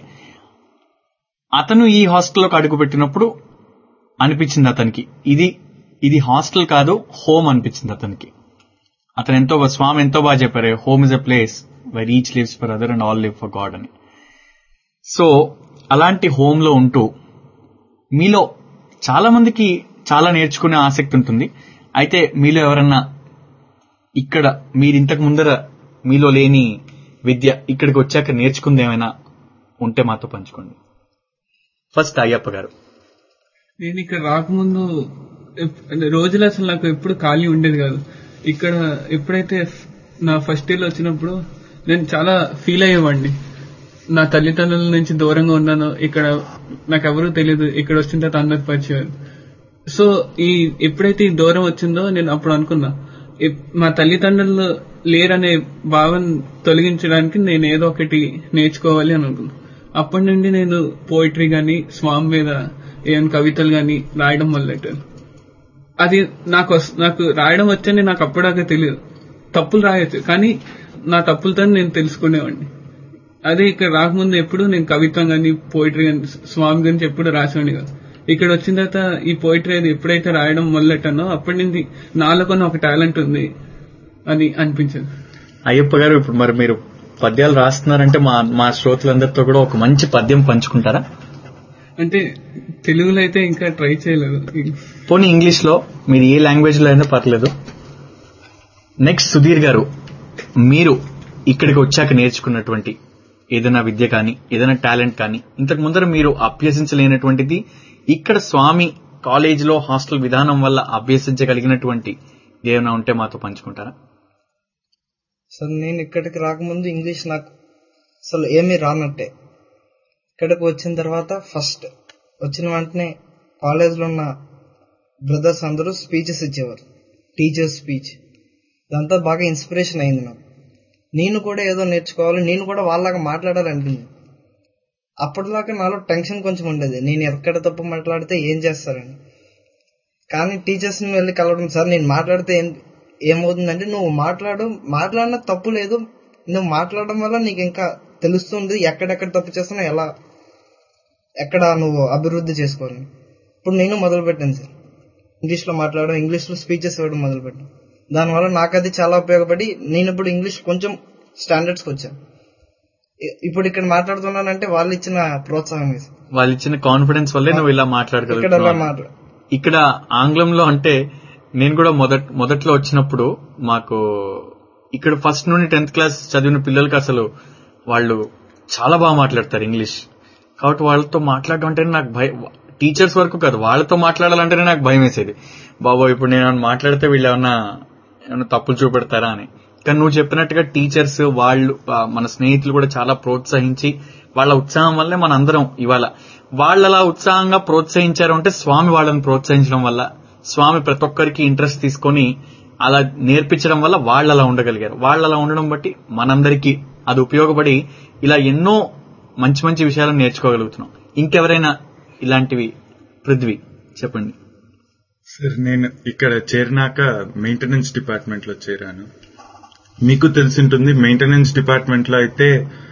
అతను ఈ హాస్టల్లోకి అడుగు పెట్టినప్పుడు అనిపించింది అతనికి ఇది ఇది హాస్టల్ కాదు, హోమ్ అనిపించింది అతనికి. అతను ఎంతో స్వామి ఎంతో బాగా చెప్పారు, home is a place wire each lives for other and all live for God అని. సో అలాంటి హోమ్ లో ఉంటూ మీలో చాలా మందికి చాలా నేర్చుకునే ఆసక్తి ఉంటుంది. అయితే మీలో ఎవరన్నా ఇక్కడ మీరు ఇంతకు ముందర మీలో లేని విద్య ఇక్కడికి వచ్చాక నేర్చుకుంది ఏమైనా ఉంటే మాతో పంచుకోండి. ఫస్ట్ అయ్యప్ప గారు. నేను ఇక్కడ రాకముందు రోజులు అసలు నాకు ఎప్పుడు ఖాళీ ఉండేది కాదు. ఇక్కడ ఎప్పుడైతే నా ఫస్ట్ ఇయర్ లో వచ్చినప్పుడు నేను చాలా ఫీల్ అయ్యేవాడిని. నా తల్లిదండ్రుల నుంచి దూరంగా ఉన్నాను, ఇక్కడ నాకు ఎవరూ తెలియదు, ఇక్కడ వచ్చిన తర్వాత అందరు పరిచయం. సో ఈ ఎప్పుడైతే ఈ దూరం వచ్చిందో నేను అప్పుడు అనుకున్నా, మా తల్లిదండ్రులు లేరనే భావన తొలగించడానికి నేను ఏదో ఒకటి నేర్చుకోవాలి అని అనుకున్నా. అప్పటి నుండి నేను పోయిటరీ గాని స్వామి మీద ఏమైనా కవితలు గాని రాయడం మొదలెట్టాను. అది నాకు నాకు రాయడం వచ్చని నాకు అప్పటిదాకా తెలియదు. తప్పులు రాయొచ్చు, కానీ నా తప్పులతో నేను తెలుసుకునేవాడిని. అదే ఇక్కడ రాకముందు ఎప్పుడు నేను కవిత్వం గాని పోయిటరీ గాని స్వామి గురించి ఎప్పుడు రాసేవాడిని కాదు. ఇక్కడ వచ్చిన తర్వాత ఈ పోయిటరీ అది ఎప్పుడైతే రాయడం మొదలెట్టానో అప్పటి నుంచి నాలో కొన్ని ఒక టాలెంట్ ఉంది అని అనిపించింది. అయ్యప్ప గారు, ఇప్పుడు మరి మీరు పద్యాలు రాస్తున్నారంటే మా మా శ్రోతలందరితో కూడా ఒక మంచి పద్యం పంచుకుంటారా? అంటే తెలుగులో అయితే ఇంకా ట్రై చేయలేదు. పోనీ ఇంగ్లీష్ లో, మీరు ఏ లాంగ్వేజ్ లో అయినా పర్లేదు. నెక్స్ట్ సుధీర్ గారు, మీరు ఇక్కడికి వచ్చాక నేర్చుకున్నటువంటి ఏదైనా విద్య కానీ ఏదైనా టాలెంట్ కానీ ఇంతకు ముందర మీరు అభ్యసించలేనటువంటిది ఇక్కడ స్వామి కాలేజీలో హాస్టల్ విధానం వల్ల అభ్యసించగలిగినటువంటి ఏమైనా ఉంటే మాతో పంచుకుంటారా? సార్, నేను ఇక్కడికి రాకముందు ఇంగ్లీష్ నాకు అసలు ఏమీ రానట్టే. ఇక్కడికి వచ్చిన తర్వాత ఫస్ట్ వచ్చిన వెంటనే కాలేజ్లో ఉన్న బ్రదర్స్ అందరూ స్పీచెస్ ఇచ్చేవారు, టీచర్స్ స్పీచ్. దాంతో బాగా ఇన్స్పిరేషన్ అయింది నాకు. నేను కూడా ఏదో నేర్చుకోవాలి, నేను కూడా వాళ్ళలాగా మాట్లాడాలనిపించింది. అప్పటిదాకా నాలో టెన్షన్ కొంచెం ఉండేది, నేను ఎక్కడ తప్పు మాట్లాడితే ఏం చేస్తారని. కానీ టీచర్స్ని వెళ్ళి కలవడం, సార్ నేను మాట్లాడితే ఏం ఏమవుతుందంటే నువ్వు మాట్లాడు, మాట్లాడిన తప్పు లేదు, నువ్వు మాట్లాడడం వల్ల నీకు ఇంకా తెలుస్తుంది ఎక్కడెక్కడ తప్పు చేస్తున్నా, ఎలా ఎక్కడ నువ్వు అభివృద్ధి చేసుకోవాలి. ఇప్పుడు నేను మొదలు పెట్టాను సార్ ఇంగ్లీష్లో మాట్లాడడం, ఇంగ్లీష్లో స్పీచెస్ ఇవ్వడం మొదలు పెట్టాను. దానివల్ల నాకు అది చాలా ఉపయోగపడి నేను ఇప్పుడు ఇంగ్లీష్ కొంచెం స్టాండర్డ్స్కి వచ్చాను. ఇప్పుడు ఇక్కడ మాట్లాడుతున్నానంటే వాళ్ళు ఇచ్చిన ప్రోత్సాహం, వాళ్ళు ఇచ్చిన కాన్ఫిడెన్స్ వల్లే నువ్వు ఇలా మాట్లాడగలుగుతావు. ఇక్కడ ఆంగ్లంలో అంటే నేను కూడా మొదట్ మొదట్లో వచ్చినప్పుడు మాకు ఇక్కడ ఫస్ట్ నుండి టెన్త్ క్లాస్ చదివిన పిల్లలకి అసలు వాళ్ళు చాలా బాగా మాట్లాడతారు ఇంగ్లీష్. కాబట్టి వాళ్ళతో మాట్లాడడం అంటేనే నాకు భయం. టీచర్స్ వరకు కాదు, వాళ్ళతో మాట్లాడాలంటేనే నాకు భయం వేసేది. బాబో ఇప్పుడు నేను ఏమైనా మాట్లాడితే వీళ్ళు ఏమన్నా ఏమన్నా తప్పులు చూపెడతారా అని. కానీ నువ్వు చెప్పినట్టుగా టీచర్స్ వాళ్ళు, మన స్నేహితులు కూడా చాలా ప్రోత్సహించి వాళ్ళ ఉత్సాహం వల్లే మన అందరం ఇవాళ వాళ్ళలా ఉత్సాహంగా ప్రోత్సహించారు అంటే స్వామి వాళ్ళని ప్రోత్సహించడం వల్ల, స్వామి ప్రతి ఒక్కరికి ఇంట్రెస్ట్ తీసుకొని అలా నేర్పించడం వల్ల వాళ్ళు అలా ఉండగలిగారు. వాళ్ళు అలా ఉండడం బట్టి మనందరికీ అది ఉపయోగపడి ఇలా ఎన్నో మంచి మంచి విషయాలను నేర్చుకోగలుగుతున్నాం. ఇంకెవరైనా ఇలాంటివి? పృథ్వీ చెప్పండి. సార్, నేను ఇక్కడ చేరినాక మెయింటెనెన్స్ డిపార్ట్మెంట్ లో చేరాను. మీకు తెలిసింటుంది, మెయింటెనెన్స్ డిపార్ట్మెంట్ లో అయితే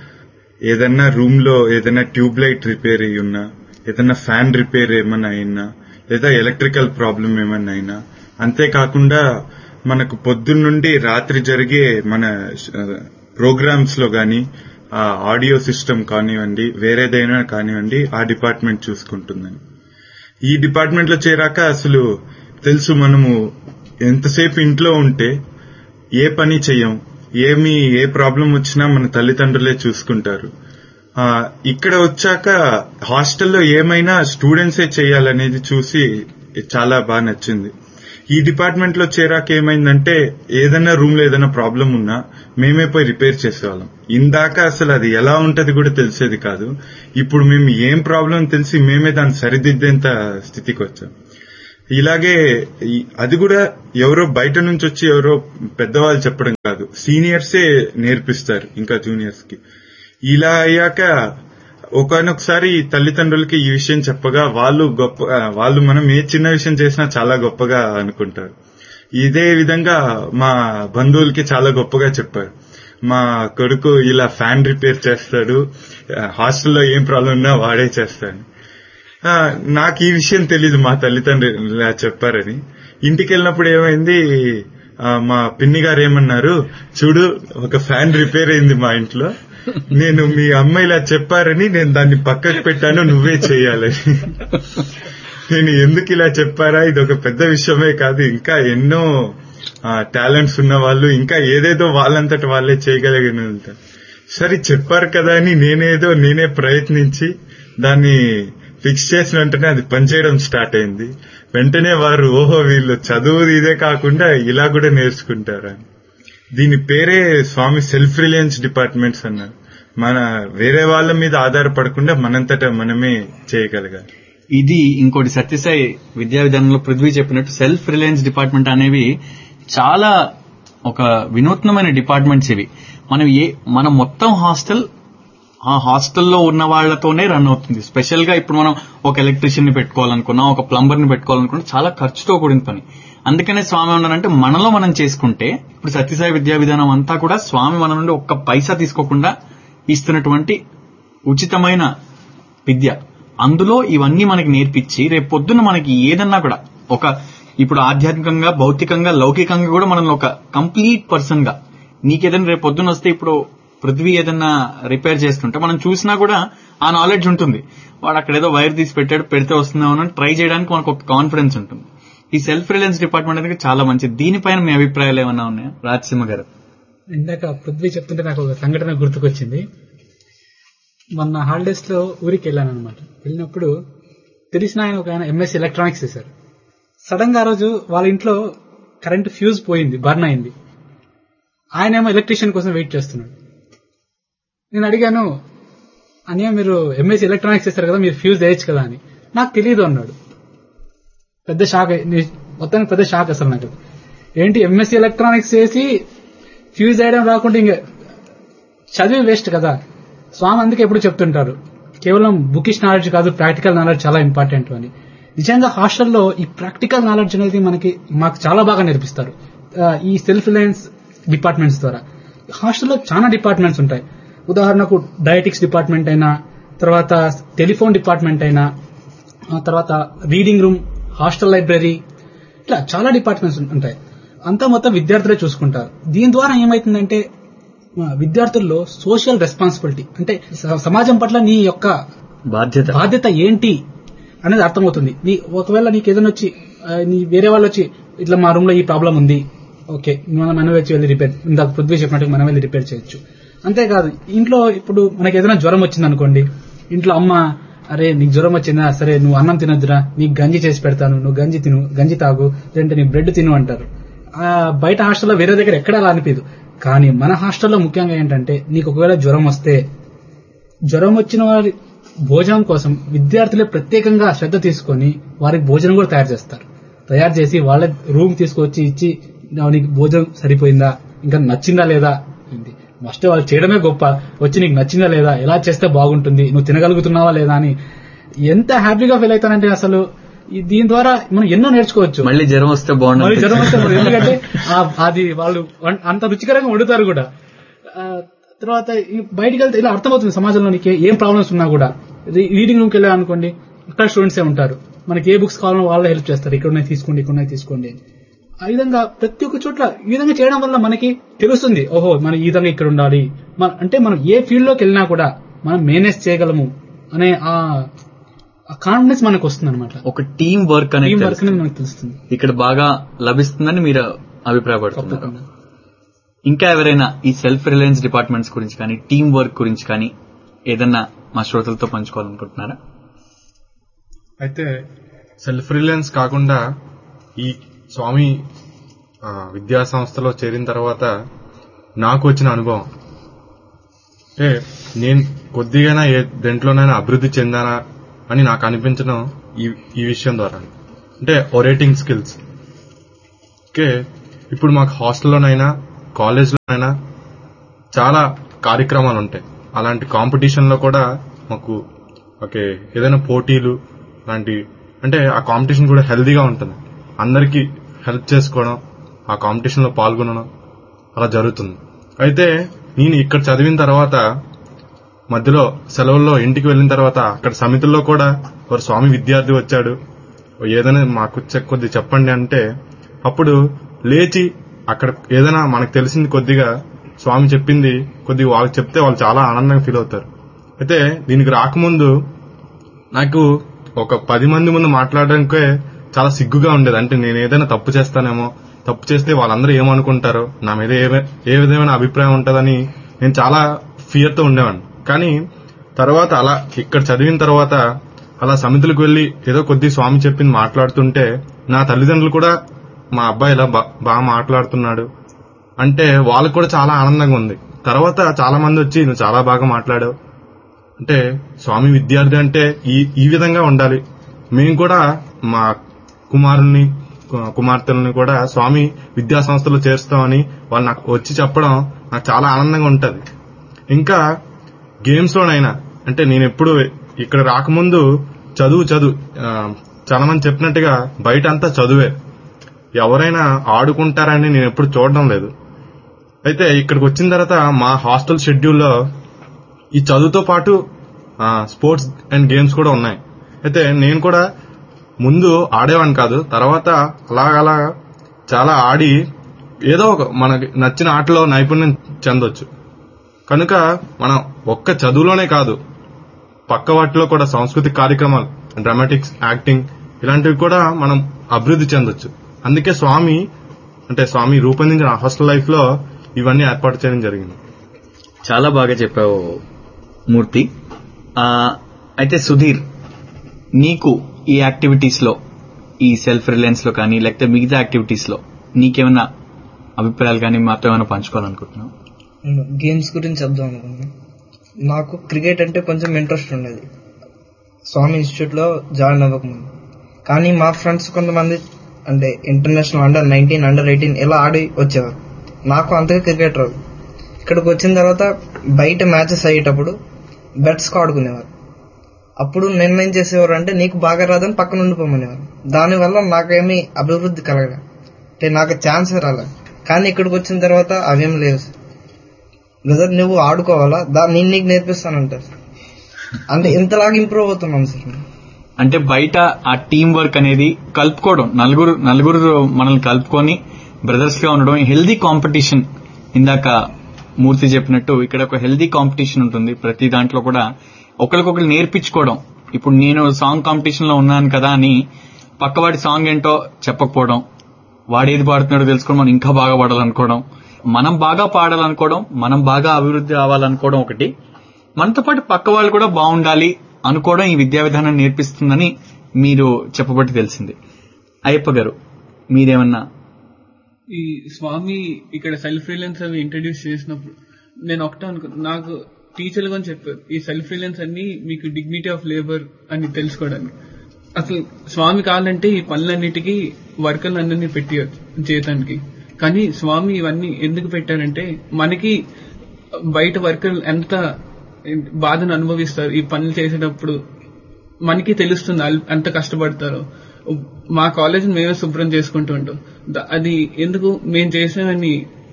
ఏదన్నా రూమ్ లో ఏదైనా ట్యూబ్ లైట్ రిపేర్ అయ్యి ఉన్నా, ఏదైనా ఫ్యాన్ రిపేర్ ఏమన్నా అయినా, లేదా ఎలక్ట్రికల్ ప్రాబ్లం ఏమన్నా అయినా, అంతేకాకుండా మనకు పొద్దున్నుండి రాత్రి జరిగే మన ప్రోగ్రామ్స్ లో గాని ఆ ఆడియో సిస్టమ్ కానివ్వండి, వేరేదైనా కానివ్వండి, ఆ డిపార్ట్మెంట్ చూసుకుంటుందని. ఈ డిపార్ట్మెంట్ లో చేరాక అసలు తెలుసు, మనము ఎంతసేపు ఇంట్లో ఉంటే ఏ పని చెయ్యం, ఏమి ఏ ప్రాబ్లం వచ్చినా మన తల్లిదండ్రులే చూసుకుంటారు. ఇక్కడ వచ్చాక హాస్టల్లో ఏమైనా స్టూడెంట్సే చేయాలనేది చూసి చాలా బాగా నచ్చింది. ఈ డిపార్ట్మెంట్ లో చేరాక ఏమైందంటే ఏదైనా రూమ్ లో ఏదైనా ప్రాబ్లం ఉన్నా మేమే పోయి రిపేర్ చేసేవాళ్ళం. ఇందాక అసలు అది ఎలా ఉంటది కూడా తెలిసేది కాదు. ఇప్పుడు మేము ఏం ప్రాబ్లం తెలిసి మేమే దాన్ని సరిదిద్దేంత స్థితికి వచ్చాం. ఇలాగే అది కూడా ఎవరో బయట నుంచి వచ్చి ఎవరో పెద్దవాళ్ళు చెప్పడం కాదు, సీనియర్సే నేర్పిస్తారు ఇంకా జూనియర్స్ కి. ఇలా అయ్యాక ఒకనొకసారి తల్లిదండ్రులకి ఈ విషయం చెప్పగా వాళ్ళు గొప్ప వాళ్ళు మనం ఏ చిన్న విషయం చేసినా చాలా గొప్పగా అనుకుంటారు. ఇదే విధంగా మా బంధువులకి చాలా గొప్పగా చెప్పారు, మా కొడుకు ఇలా ఫ్యాన్ రిపేర్ చేస్తాడు, హాస్టల్లో ఏం ప్రాబ్లం ఉన్నా వాడే చేస్తాడు. నాకు ఈ విషయం తెలీదు, మా తల్లిదండ్రులు ఇలా చెప్పారని. ఇంటికి వెళ్ళినప్పుడు ఏమైంది, మా పిన్ని గారు ఏమన్నారు, చూడు ఒక ఫ్యాన్ రిపేర్ అయింది మా ఇంట్లో, నేను మీ అమ్మ ఇలా చెప్పారని నేను దాన్ని పక్కకు పెట్టాను, నువ్వే చెయ్యాలని. నేను ఎందుకు ఇలా చెప్పారా, ఇది ఒక పెద్ద విషయమే కాదు, ఇంకా ఎన్నో టాలెంట్స్ ఉన్న వాళ్ళు ఇంకా ఏదేదో వాళ్ళంతట వాళ్ళే చేయగలిగిన ఉంటారు. సరే చెప్పారు కదా అని నేనేదో నేనే ప్రయత్నించి దాన్ని ఫిక్స్ చేసిన వెంటనే అది పనిచేయడం స్టార్ట్ అయింది. వెంటనే వారు ఓహో వీళ్ళు చదువు ఇదే కాకుండా ఇలా కూడా నేర్చుకుంటారా. దీని పేరే స్వామి సెల్ఫ్ రిలయన్స్ డిపార్ట్మెంట్స్ అన్నారు. మన వేరే వాళ్ళ మీద ఆధారపడకుండా మనంతటా మనమే చేయగలగాలి. ఇది ఇంకోటి సత్యసాయి విద్యా విధానంలో పృథ్వీ చెప్పినట్టు సెల్ఫ్ రిలయన్స్ డిపార్ట్మెంట్ అనేవి చాలా ఒక వినూత్నమైన డిపార్ట్మెంట్స్ ఇవి. మనం ఏ మన మొత్తం హాస్టల్ ఆ హాస్టల్లో ఉన్న వాళ్లతోనే రన్ అవుతుంది. స్పెషల్ గా ఇప్పుడు మనం ఒక ఎలక్ట్రీషియన్ ని పెట్టుకోవాలనుకున్నా, ఒక ప్లంబర్ ని పెట్టుకోవాలనుకున్నా చాలా ఖర్చుతో కూడిన పని. అందుకనే స్వామి ఉన్నారంటే మనలో మనం చేసుకుంటే, ఇప్పుడు సత్యసాయి విద్యా విధానం అంతా కూడా స్వామి మన నుండి ఒక్క పైసా తీసుకోకుండా ఇస్తున్నటువంటి ఉచితమైన విద్య. అందులో ఇవన్నీ మనకి నేర్పించి రేపు పొద్దున్న మనకి ఏదన్నా కూడా ఒక ఇప్పుడు ఆధ్యాత్మికంగా, భౌతికంగా, లౌకికంగా కూడా మనల్ని ఒక కంప్లీట్ పర్సన్ గా, నీకేదైనా రేపు పొద్దున్న వస్తే ఇప్పుడు పృథ్వీ ఏదన్నా రిపేర్ చేస్తుంటే మనం చూసినా కూడా ఆ నాలెడ్జ్ ఉంటుంది. వాడు అక్కడ ఏదో వైర్ తీసి పెట్టాడు, పెడితే వస్తుందేమో ట్రై చేయడానికి మనకు ఒక కాన్ఫిడెన్స్ ఉంటుంది. ఈ సెల్ఫ్ రిలయన్స్ డిపార్ట్మెంట్ అనేది చాలా మంచిది. దీనిపైన మీ అభిప్రాయాలు ఏమన్నా ఉన్నాయా రాజసింహ గారు? ఇందాక పృథ్వీ చెప్తుంటే నాకు ఒక సంఘటన గుర్తుకొచ్చింది. మొన్న హాలిడేస్ లో ఊరికి వెళ్ళాను అనమాట. వెళ్ళినప్పుడు తెలిసిన ఆయన ఒక ఆయన ఎంఎస్సీ ఎలక్ట్రానిక్స్ చేశారు. సడన్ గా ఆ రోజు వాళ్ళ ఇంట్లో కరెంట్ ఫ్యూజ్ పోయింది, బర్న్ అయింది. ఆయన ఏమో ఎలక్ట్రీషియన్ కోసం వెయిట్ చేస్తున్నాడు. నేను అడిగాను, అన్నయ్య మీరు ఎంఎస్సీ ఎలక్ట్రానిక్స్ చేస్తారు కదా, మీరు ఫ్యూజ్ వేయచ్చు కదా అని. నాకు తెలియదు అన్నాడు. పెద్ద షాక్, మొత్తానికి పెద్ద షాక్ అసలు నాకు. ఏంటి ఎంఎస్సీ ఎలక్ట్రానిక్స్ చేసి ఫ్యూజ్ వేయడం రాకుండా ఇంకా చదివి వేస్ట్ కదా. స్వామి అందుకే ఎప్పుడు చెప్తుంటారు, కేవలం బుకిష్ నాలెడ్జ్ కాదు, ప్రాక్టికల్ నాలెడ్జ్ చాలా ఇంపార్టెంట్ అని. నిజంగా హాస్టల్లో ఈ ప్రాక్టికల్ నాలెడ్జ్ అనేది మనకి మాకు చాలా బాగా నేర్పిస్తారు ఈ సెల్ఫ్ రిలయన్స్ డిపార్ట్మెంట్స్ ద్వారా. హాస్టల్లో చాలా డిపార్ట్మెంట్స్ ఉంటాయి. ఉదాహరణకు డయటిక్స్ డిపార్ట్మెంట్ అయినా, తర్వాత టెలిఫోన్ డిపార్ట్మెంట్ అయినా, తర్వాత రీడింగ్ రూమ్, హాస్టల్ లైబ్రరీ, ఇట్లా చాలా డిపార్ట్మెంట్స్ ఉంటాయి. అంతా మొత్తం విద్యార్థులే చూసుకుంటారు. దీని ద్వారా ఏమైతుందంటే విద్యార్థుల్లో సోషల్ రెస్పాన్సిబిలిటీ అంటే సమాజం పట్ల నీ యొక్క బాధ్యత బాధ్యత ఏంటి అనేది అర్థమవుతుంది. నీ ఒకవేళ నీకు ఏదైనా వచ్చి నీ వేరే వాళ్ళు వచ్చి ఇట్లా మా రూమ్ లో ఈ ప్రాబ్లం ఉంది, ఓకే మనం మనం వచ్చి వెళ్ళి రిపేర్, ఇందాక పృథ్వీ చెప్పినట్టు మనం వెళ్ళి రిపేర్ చేయొచ్చు. అంతేకాదు ఇంట్లో ఇప్పుడు మనకి ఏదైనా జ్వరం వచ్చింది అనుకోండి, ఇంట్లో అమ్మ అరే నీకు జ్వరం వచ్చిందా, సరే నువ్వు అన్నం తినొద్దురా, నీకు గంజి చేసి పెడతాను, నువ్వు గంజి తిను, గంజి తాగు, లేదంటే నీ బ్రెడ్ తిను అంటారు. బయట హాస్టల్లో వేరే దగ్గర ఎక్కడ అలా అనిపించదు. కానీ మన హాస్టల్లో ముఖ్యంగా ఏంటంటే నీకు ఒకవేళ జ్వరం వస్తే జ్వరం వచ్చిన వారి భోజనం కోసం విద్యార్థులే ప్రత్యేకంగా శ్రద్ధ తీసుకొని వారికి భోజనం కూడా తయారు చేస్తారు. తయారు చేసి వాళ్ళ రూమ్ తీసుకొచ్చి ఇచ్చి నీకు భోజనం సరిపోయిందా, ఇంకా నచ్చిందా లేదా, ఫస్ట్ వాళ్ళు చేయడమే గొప్ప, వచ్చి నీకు నచ్చిందా లేదా, ఎలా చేస్తే బాగుంటుంది, నువ్వు తినగలుగుతున్నావా లేదా అని ఎంత హ్యాపీగా ఫీల్ అవుతానంటే అసలు దీని ద్వారా మనం ఎన్నో నేర్చుకోవచ్చు. మళ్ళీ జ్వరం వస్తే బాగుంటుంది, జ్వరం వస్తే ఎందుకంటే అది వాళ్ళు అంత రుచికరంగా వండుతారు కూడా. తర్వాత బయటికి వెళ్తే ఇలా అర్థమవుతుంది సమాజంలో నీకు ఏం ప్రాబ్లమ్స్ ఉన్నా కూడా. రీడింగ్ రూమ్కి వెళ్ళా అనుకోండి, ఇక్కడ స్టూడెంట్సే ఉంటారు, మనకి ఏ బుక్స్ కావాలో వాళ్ళే హెల్ప్ చేస్తారు, ఇక్కడ ఉన్నాయి తీసుకోండి, ఇక్కడ ఉన్నాయి తీసుకోండి. ఆ విధంగా ప్రతి ఒక్క చోట్ల ఈ విధంగా చేయడం వల్ల మనకి తెలుస్తుంది, ఓహో మనం ఈ విధంగా ఇక్కడ ఉండాలి, అంటే మనం ఏ ఫీల్డ్ లోకి వెళ్ళినా కూడా మనం మేనేజ్ చేయగలము అనే ఆ కాన్ఫిడెన్స్ మనకు వస్తుంది అనమాట. ఒక టీం వర్క్ అనేది టీం వర్క్ అనేది మనకు తెలుస్తుంది, ఇక్కడ బాగా లభిస్తుందని మీరు అభిప్రాయపడుతున్నారు. ఇంకా ఎవరైనా ఈ సెల్ఫ్ రిలయన్స్ డిపార్ట్మెంట్స్ గురించి కానీ టీం వర్క్ గురించి కానీ ఏదన్నా మా శ్రోతలతో పంచుకోవాలనుకుంటున్నారా? అయితే సెల్ఫ్ రిలయన్స్ కాకుండా ఈ స్వామి ఆ, విద్యా సంస్థలో చేరిన తర్వాత నాకు వచ్చిన అనుభవం అంటే నేను కొద్దిగా ఏ దేంట్లోనైనా అభివృద్ధి చెందానా అని నాకు అనిపించడం ఈ ఈ విషయం ద్వారా. అంటే ఒరేటింగ్ స్కిల్స్. ఓకే, ఇప్పుడు మాకు హాస్టల్లోనైనా కాలేజ్లోనైనా చాలా కార్యక్రమాలు ఉంటాయి. అలాంటి కాంపిటీషన్ లో కూడా మాకు ఓకే ఏదైనా పోటీలు లాంటి, అంటే ఆ కాంపిటీషన్ కూడా హెల్దీగా ఉంటుంది. అందరికీ హెల్ప్ చేసుకోవడం, ఆ కాంపిటీషన్ లో పాల్గొనడం అలా జరుగుతుంది. అయితే నేను ఇక్కడ చదివిన తర్వాత మధ్యలో సెలవుల్లో ఇంటికి వెళ్ళిన తర్వాత అక్కడ సమితుల్లో కూడా ఒక స్వామి విద్యార్థి వచ్చాడు, ఏదైనా మాకు కొద్ది చెప్పండి అంటే అప్పుడు లేచి అక్కడ ఏదైనా మనకు తెలిసింది కొద్దిగా స్వామి చెప్పింది కొద్దిగా వాళ్ళకి చెప్తే వాళ్ళు చాలా ఆనందంగా ఫీల్ అవుతారు. అయితే దీనికి రాకముందు నాకు ఒక పది మంది ముందు మాట్లాడడానికే చాలా సిగ్గుగా ఉండేది. అంటే నేను ఏదైనా తప్పు చేస్తానేమో, తప్పు చేస్తే వాళ్ళందరూ ఏమనుకుంటారో, నా మీద ఏ విధమైన అభిప్రాయం ఉంటుందని నేను చాలా ఫియర్తో ఉండేవాడిని. కానీ తర్వాత అలా ఇక్కడ చదివిన తర్వాత అలా సమితులకు వెళ్లి ఏదో కొద్ది స్వామి చెప్పింది మాట్లాడుతుంటే నా తల్లిదండ్రులు కూడా మా అబ్బాయి ఇలా బాగా మాట్లాడుతున్నాడు అంటే వాళ్ళకు కూడా చాలా ఆనందంగా ఉంది. తర్వాత చాలా మంది వచ్చి నువ్వు చాలా బాగా మాట్లాడావు, అంటే స్వామి విద్యార్థి అంటే ఈ ఈ విధంగా ఉండాలి, మేము కూడా మా కుమారుల్ని కుమార్తెలని కూడా స్వామి విద్యా సంస్థలో చేరుస్తామని వాళ్ళు నాకు వచ్చి చెప్పడం నాకు చాలా ఆనందంగా ఉంటది. ఇంకా గేమ్స్ లోనైనా, అంటే నేను ఎప్పుడు ఇక్కడ రాకముందు చదువు చదువు చాలా మంది చెప్పినట్టుగా బయట అంతా చదువే, ఎవరైనా ఆడుకుంటారని నేను ఎప్పుడు చూడడం లేదు. అయితే ఇక్కడికి వచ్చిన తర్వాత మా హాస్టల్ షెడ్యూల్లో ఈ చదువుతో పాటు స్పోర్ట్స్ అండ్ గేమ్స్ కూడా ఉన్నాయి. అయితే నేను కూడా ముందు ఆడేవాడిని కాదు, తర్వాత అలాగలా చాలా ఆడి ఏదో ఒక మనకి నచ్చిన ఆటలో నైపుణ్యం చెందొచ్చు. కనుక మనం ఒక్క చదువులోనే కాదు పక్క వాటిలో కూడా సాంస్కృతిక కార్యక్రమాలు, డ్రామాటిక్స్, యాక్టింగ్ ఇలాంటివి కూడా మనం అభివృద్ధి చెందొచ్చు. అందుకే స్వామి అంటే స్వామి రూపొందించిన హాస్టల్ లైఫ్ లో ఇవన్నీ ఏర్పాటు చేయడం జరిగింది. చాలా బాగా చెప్పావు మూర్తి. అయితే సుధీర్, నీకు ఈ యాక్టివిటీస్ లో, ఈ సెల్ఫ్ రిలయన్స్ లో కానీ లేకపోతే మిగతా యాక్టివిటీస్ లో నీకేమైనా అభిప్రాయాలు కానీ మాతో ఏమైనా పంచుకోవాలనుకుంటున్నావు? గేమ్స్ గురించి చెప్దాం అనుకున్నాను. నాకు క్రికెట్ అంటే కొంచెం ఇంట్రెస్ట్ ఉండేది స్వామి ఇన్స్టిట్యూట్ లో జాయిన్ అవ్వకముందు. కానీ మా ఫ్రెండ్స్ కొంతమంది అంటే international under nineteen under eighteen ఇలా ఆడి వచ్చేవారు. నాకు అంతగా క్రికెట్ రాదు. ఇక్కడికి వచ్చిన తర్వాత బయట మ్యాచెస్ అయ్యేటప్పుడు బెట్స్ ఆడుకునేవారు. అప్పుడు నిర్ణయం చేసేవారు అంటే నీకు బాగా రాదని పక్కన ఉండిపోమనేవారు. దానివల్ల నాకేమీ అభివృద్ధి కలగలేదు, అంటే నాకు ఛాన్స్ రాలేదు. కానీ ఇక్కడికి వచ్చిన తర్వాత అవేం లేవు. బ్రదర్ నువ్వు ఆడుకోవాలా, నేను నీకు నేర్పిస్తానంటారు. అంటే ఇంతలాగా ఇంప్రూవ్ అవుతున్నాను సార్. అంటే బయట ఆ టీం వర్క్ అనేది కలుపుకోవడం, నలుగురు నలుగురు మనల్ని కలుపుకొని బ్రదర్స్ గా ఉండడం, హెల్దీ కాంపిటీషన్. ఇందాక మూర్తి చెప్పినట్టు ఇక్కడ ఒక హెల్దీ కాంపిటీషన్ ఉంటుంది. ప్రతి దాంట్లో కూడా ఒకరికొకరు నేర్పించుకోవడం. ఇప్పుడు నేను సాంగ్ కాంపిటీషన్ లో ఉన్నాను కదా అని పక్కవాడి సాంగ్ ఏంటో చెప్పకపోవడం, వాడేది పాడుతున్నాడో తెలుసుకోవడం, మనం ఇంకా బాగా పాడాలనుకోవడం, మనం బాగా పాడాలనుకోవడం, మనం బాగా అభివృద్ధి అవ్వాలనుకోవడం ఒకటి, మనతో పాటు పక్క వాళ్ళు కూడా బాగుండాలి అనుకోవడం ఈ విద్యా విధానం నేర్పిస్తుందని మీరు చెప్పబట్టి తెలిసింది. అయ్యప్ప గారు, మీరేమన్నా? ఈ స్వామి ఇక్కడ సెల్ఫ్ రిలయన్స్ అవి ఇంట్రడ్యూస్ చేసినప్పుడు నేను ఒకటే అనుకున్నా, నాకు టీచర్లు అని చెప్పారు ఈ సెల్ఫ్ రిలయన్స్ అన్ని మీకు డిగ్నిటీ ఆఫ్ లేబర్ అని తెలుసుకోవడానికి. అసలు స్వామి కావాలంటే ఈ పనులన్నిటికీ వర్కర్లు అందరినీ పెట్టి జీతానికి. కానీ స్వామి ఇవన్నీ ఎందుకు పెట్టారంటే మనకి బయట వర్కర్లు ఎంత బాధను అనుభవిస్తారు ఈ పనులు చేసేటప్పుడు మనకి తెలుస్తుంది ఎంత కష్టపడతారో. మా కాలేజ్ మేమే శుభ్రం చేసుకుంటూ ఉంటాం. అది ఎందుకు మేము చేసామని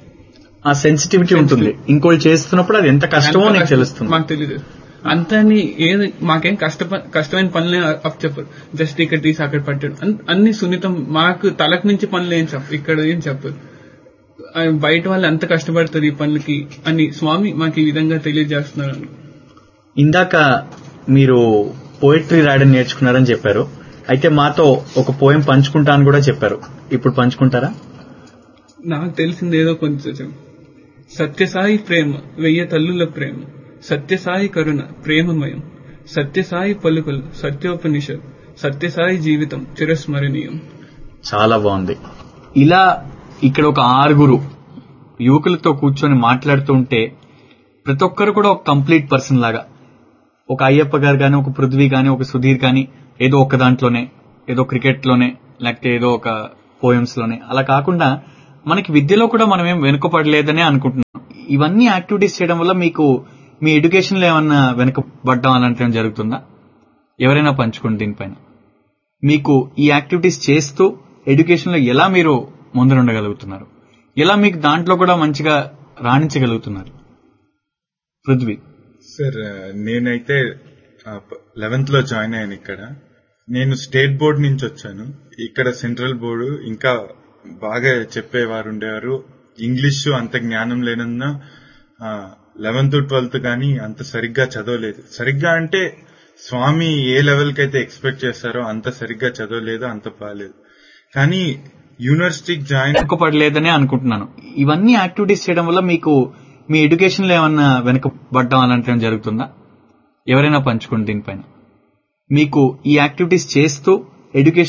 ఆ సెన్సిటివిటీ ఉంటుంది. ఇంకోటి చేస్తున్నప్పుడు అది ఎంత కష్టమో నీకు తెలుస్తుంది, మాకు తెలియదు. అంతని ఏది మాకేం కష్ట కష్టమైన పనులే అప్ చెప్పరు. జస్ట్ ఇక్కడ తీసి అక్కడ పట్టాడు అన్ని సున్నితం. మాకు తలకు నుంచి పనులు ఏం చెప్పు, ఇక్కడ ఏం చెప్పరు. బయట వాళ్ళు ఎంత కష్టపడతారు ఈ పనులకి అని స్వామి మాకు ఈ విధంగా తెలియజేస్తున్నారు. ఇందాక మీరు పోయిటరీ రాయడం నేర్చుకున్నారని చెప్పారు. అయితే మాతో ఒక పోయం పంచుకుంటా అని కూడా చెప్పారు. ఇప్పుడు పంచుకుంటారా? నాకు తెలిసింది ఏదో కొంచెం. సత్యసాయి ప్రేమ వెయ్య తల్లుల ప్రేమ, సత్యసాయి కరుణ ప్రేమమయం, సత్యసాయి పలుకులు సత్యోపనిషత్, సత్యసాయి జీవితం చిరస్మరణీయం. చాలా బాగుంది. ఇలా ఇక్కడ ఒక ఆరుగురు యువకులతో కూర్చొని మాట్లాడుతూ ఉంటే ప్రతి ఒక్కరు కూడా ఒక కంప్లీట్ పర్సన్ లాగా, ఒక అయ్యప్ప గారు కానీ, ఒక పృథ్వీ కానీ, ఒక సుధీర్ కానీ, ఏదో ఒక దాంట్లోనే, ఏదో క్రికెట్ లోనే, లేకపోతే ఏదో ఒక పోయమ్స్ లోనే, అలా కాకుండా మనకి విద్యలో కూడా మనం ఏం వెనుకపడలేదనే అనుకుంటున్నాం. ఇవన్నీ యాక్టివిటీస్ చేయడం వల్ల మీకు మీ ఎడ్యుకేషన్ లో ఏమన్నా వెనుకబడ్డం అలాంటివి జరుగుతుందా? ఎవరైనా పంచుకోండి దీనిపైన. మీకు ఈ యాక్టివిటీస్ చేస్తూ ఎడ్యుకేషన్ లో ఎలా మీరు ముందుండగలుగుతున్నారు, ఎలా మీకు దాంట్లో కూడా మంచిగా రాణించగలుగుతున్నారు? పృథ్వీ. సార్, నేనైతే లెవెన్త్ లో జాయిన్ అయ్యాను. ఇక్కడ నేను స్టేట్ బోర్డు నుంచి వచ్చాను. ఇక్కడ సెంట్రల్ బోర్డు ఇంకా బాగా చెప్పేవారు ఉండేవారు. ఇంగ్లీషు అంత జ్ఞానం లేనన్నా లెవెన్త్ ట్వెల్త్ కానీ అంత సరిగ్గా చదవలేదు. సరిగ్గా అంటే స్వామి ఏ లెవెల్ కి అయితే ఎక్స్పెక్ట్ చేస్తారో అంత సరిగ్గా చదవలేదు, అంత బాగాలేదు. కానీ యూనివర్సిటీకి జాయిన్ వెనుకపడలేదనే అనుకుంటున్నాను. ఇవన్నీ యాక్టివిటీస్ చేయడం వల్ల మీకు మీ ఎడ్యుకేషన్ లో ఏమన్నా వెనుకబడ్డం అలాంటివి జరుగుతుందా? ఎవరైనా పంచుకోండి దీనిపైన. మీకు ఈ యాక్టివిటీస్ చేస్తూ ఎడ్యుకేషన్